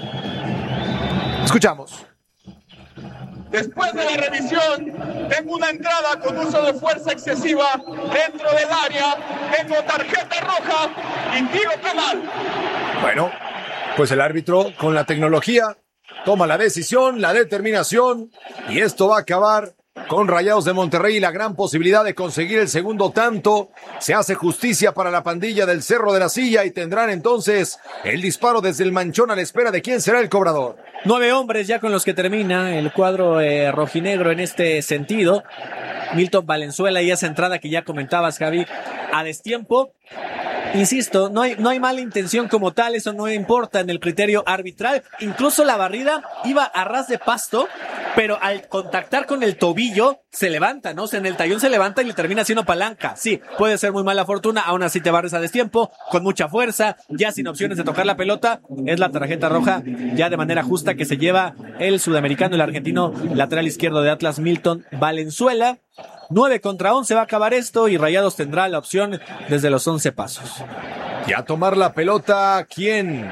[SPEAKER 1] Escuchamos.
[SPEAKER 3] Después de la revisión, tengo una entrada con uso de fuerza excesiva dentro del área, tengo tarjeta roja y tiro penal.
[SPEAKER 1] Bueno, pues el árbitro con la tecnología toma la decisión, la determinación, y esto va a acabar con Rayados de Monterrey y la gran posibilidad de conseguir el segundo tanto. Se hace justicia para la pandilla del Cerro de la Silla y tendrán entonces el disparo desde el manchón a la espera de quién será el cobrador.
[SPEAKER 2] Nueve hombres ya con los que termina el cuadro eh, rojinegro en este sentido. Milton Valenzuela y esa entrada que ya comentabas, Javi, a destiempo. Insisto, no hay, no hay mala intención como tal, eso no importa en el criterio arbitral. Incluso la barrida iba a ras de pasto, pero al contactar con el tobillo se levanta, ¿no? O sea, en el tallón se levanta y le termina haciendo palanca. Sí, puede ser muy mala fortuna, aún así te barres a destiempo, con mucha fuerza, ya sin opciones de tocar la pelota. Es la tarjeta roja ya de manera justa que se lleva el sudamericano, el argentino lateral izquierdo de Atlas, Milton Valenzuela. nueve contra once va a acabar esto y Rayados tendrá la opción desde los once pasos.
[SPEAKER 1] Y a tomar la pelota, ¿quién?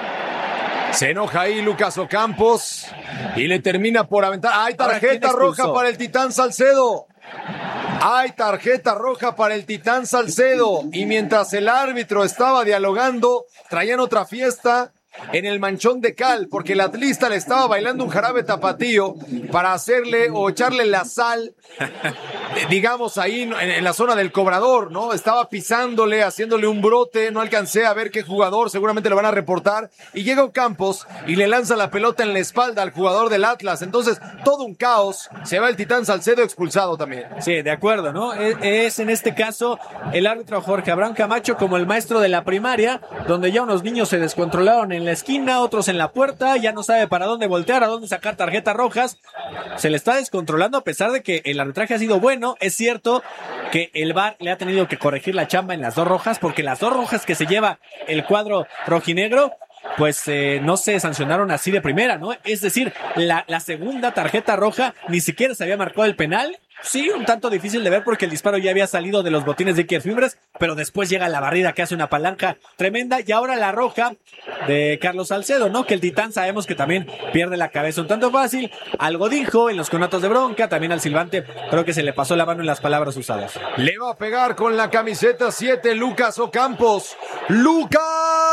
[SPEAKER 1] Se enoja ahí Lucas Ocampos y le termina por aventar. ¡Hay tarjeta roja para el Titán Salcedo! Hay tarjeta roja para el Titán Salcedo. Y mientras el árbitro estaba dialogando, traían otra fiesta en el manchón de cal, porque el atlista le estaba bailando un jarabe tapatío para hacerle o echarle la sal, digamos ahí en, en la zona del cobrador, ¿no? Estaba pisándole, haciéndole un brote, no alcancé a ver qué jugador, seguramente lo van a reportar, y llega Ocampos y le lanza la pelota en la espalda al jugador del Atlas. Entonces, todo un caos, se va el Titán Salcedo expulsado también.
[SPEAKER 2] Sí, de acuerdo, ¿no? Es, es en este caso el árbitro Jorge Abraham Camacho como el maestro de la primaria, donde ya unos niños se descontrolaron en la esquina, otros en la puerta, ya no sabe para dónde voltear, a dónde sacar tarjetas rojas. Se le está descontrolando a pesar de que el arbitraje ha sido bueno. Es cierto que el V A R le ha tenido que corregir la chamba en las dos rojas, porque las dos rojas que se lleva el cuadro rojinegro pues eh, no se sancionaron así de primera, ¿no? Es decir, la, la segunda tarjeta roja ni siquiera se había marcado el penal. Sí, un tanto difícil de ver porque el disparo ya había salido de los botines de Iker Fimbres, pero después llega la barrida que hace una palanca tremenda, y ahora la roja de Carlos Salcedo, ¿no? Que el Titán sabemos que también pierde la cabeza un tanto fácil. Algo dijo en los conatos de bronca, también al silbante creo que se le pasó la mano en las palabras usadas.
[SPEAKER 1] Le va a pegar con la camiseta siete Lucas Ocampos. ¡Lucas!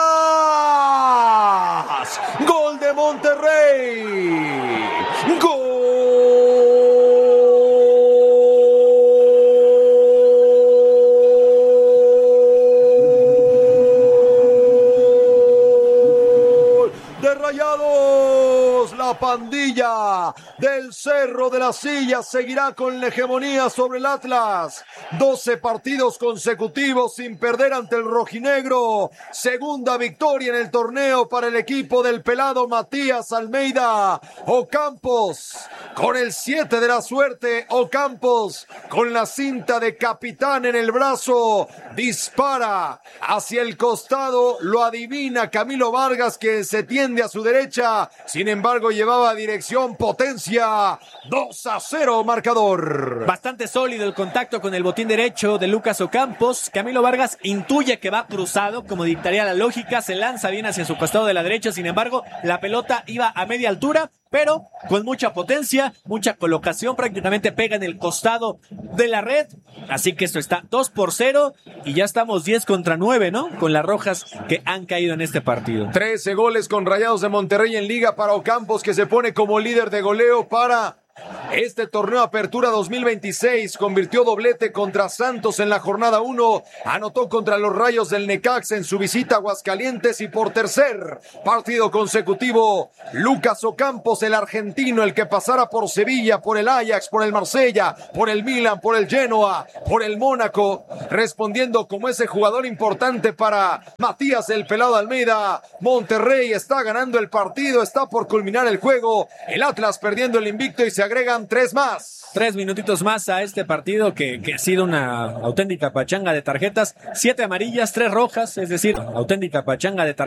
[SPEAKER 1] ¡Gol de Monterrey! ¡Gol! La pandilla del Cerro de la Silla seguirá con la hegemonía sobre el Atlas. doce partidos consecutivos sin perder ante el rojinegro. Segunda victoria en el torneo para el equipo del pelado Matías Almeida. Ocampos con el siete de la suerte. Ocampos con la cinta de capitán en el brazo. Dispara hacia el costado. Lo adivina Camilo Vargas, que se tiende a su derecha. Sin embargo, llevaba dirección, potencia. dos a cero marcador.
[SPEAKER 2] Bastante sólido el contacto con el botín derecho de Lucas Ocampos. Camilo Vargas intuye que va cruzado, como dictaría la lógica. Se lanza bien hacia su costado de la derecha. Sin embargo, la pelota iba a media altura, pero con mucha potencia, mucha colocación, prácticamente pega en el costado de la red. Así que esto está dos por cero y ya estamos diez contra nueve, ¿no? Con las rojas que han caído en este partido.
[SPEAKER 1] trece goles con Rayados de Monterrey en liga para Ocampos, que se pone como líder de goleo para este torneo Apertura dos mil veintiséis. Convirtió doblete contra Santos en la jornada uno, anotó contra los Rayos del Necaxa en su visita a Aguascalientes, y por tercer partido consecutivo, Lucas Ocampos, el argentino, el que pasara por Sevilla, por el Ajax, por el Marsella, por el Milan, por el Genoa, por el Mónaco, respondiendo como ese jugador importante para Matías el Pelado Almeida. Monterrey está ganando el partido, está por culminar el juego, el Atlas perdiendo el invicto y se agregan tres más.
[SPEAKER 2] Tres minutitos más a este partido que, que ha sido una auténtica pachanga de tarjetas. Siete amarillas, tres rojas, es decir, auténtica pachanga de tarjetas.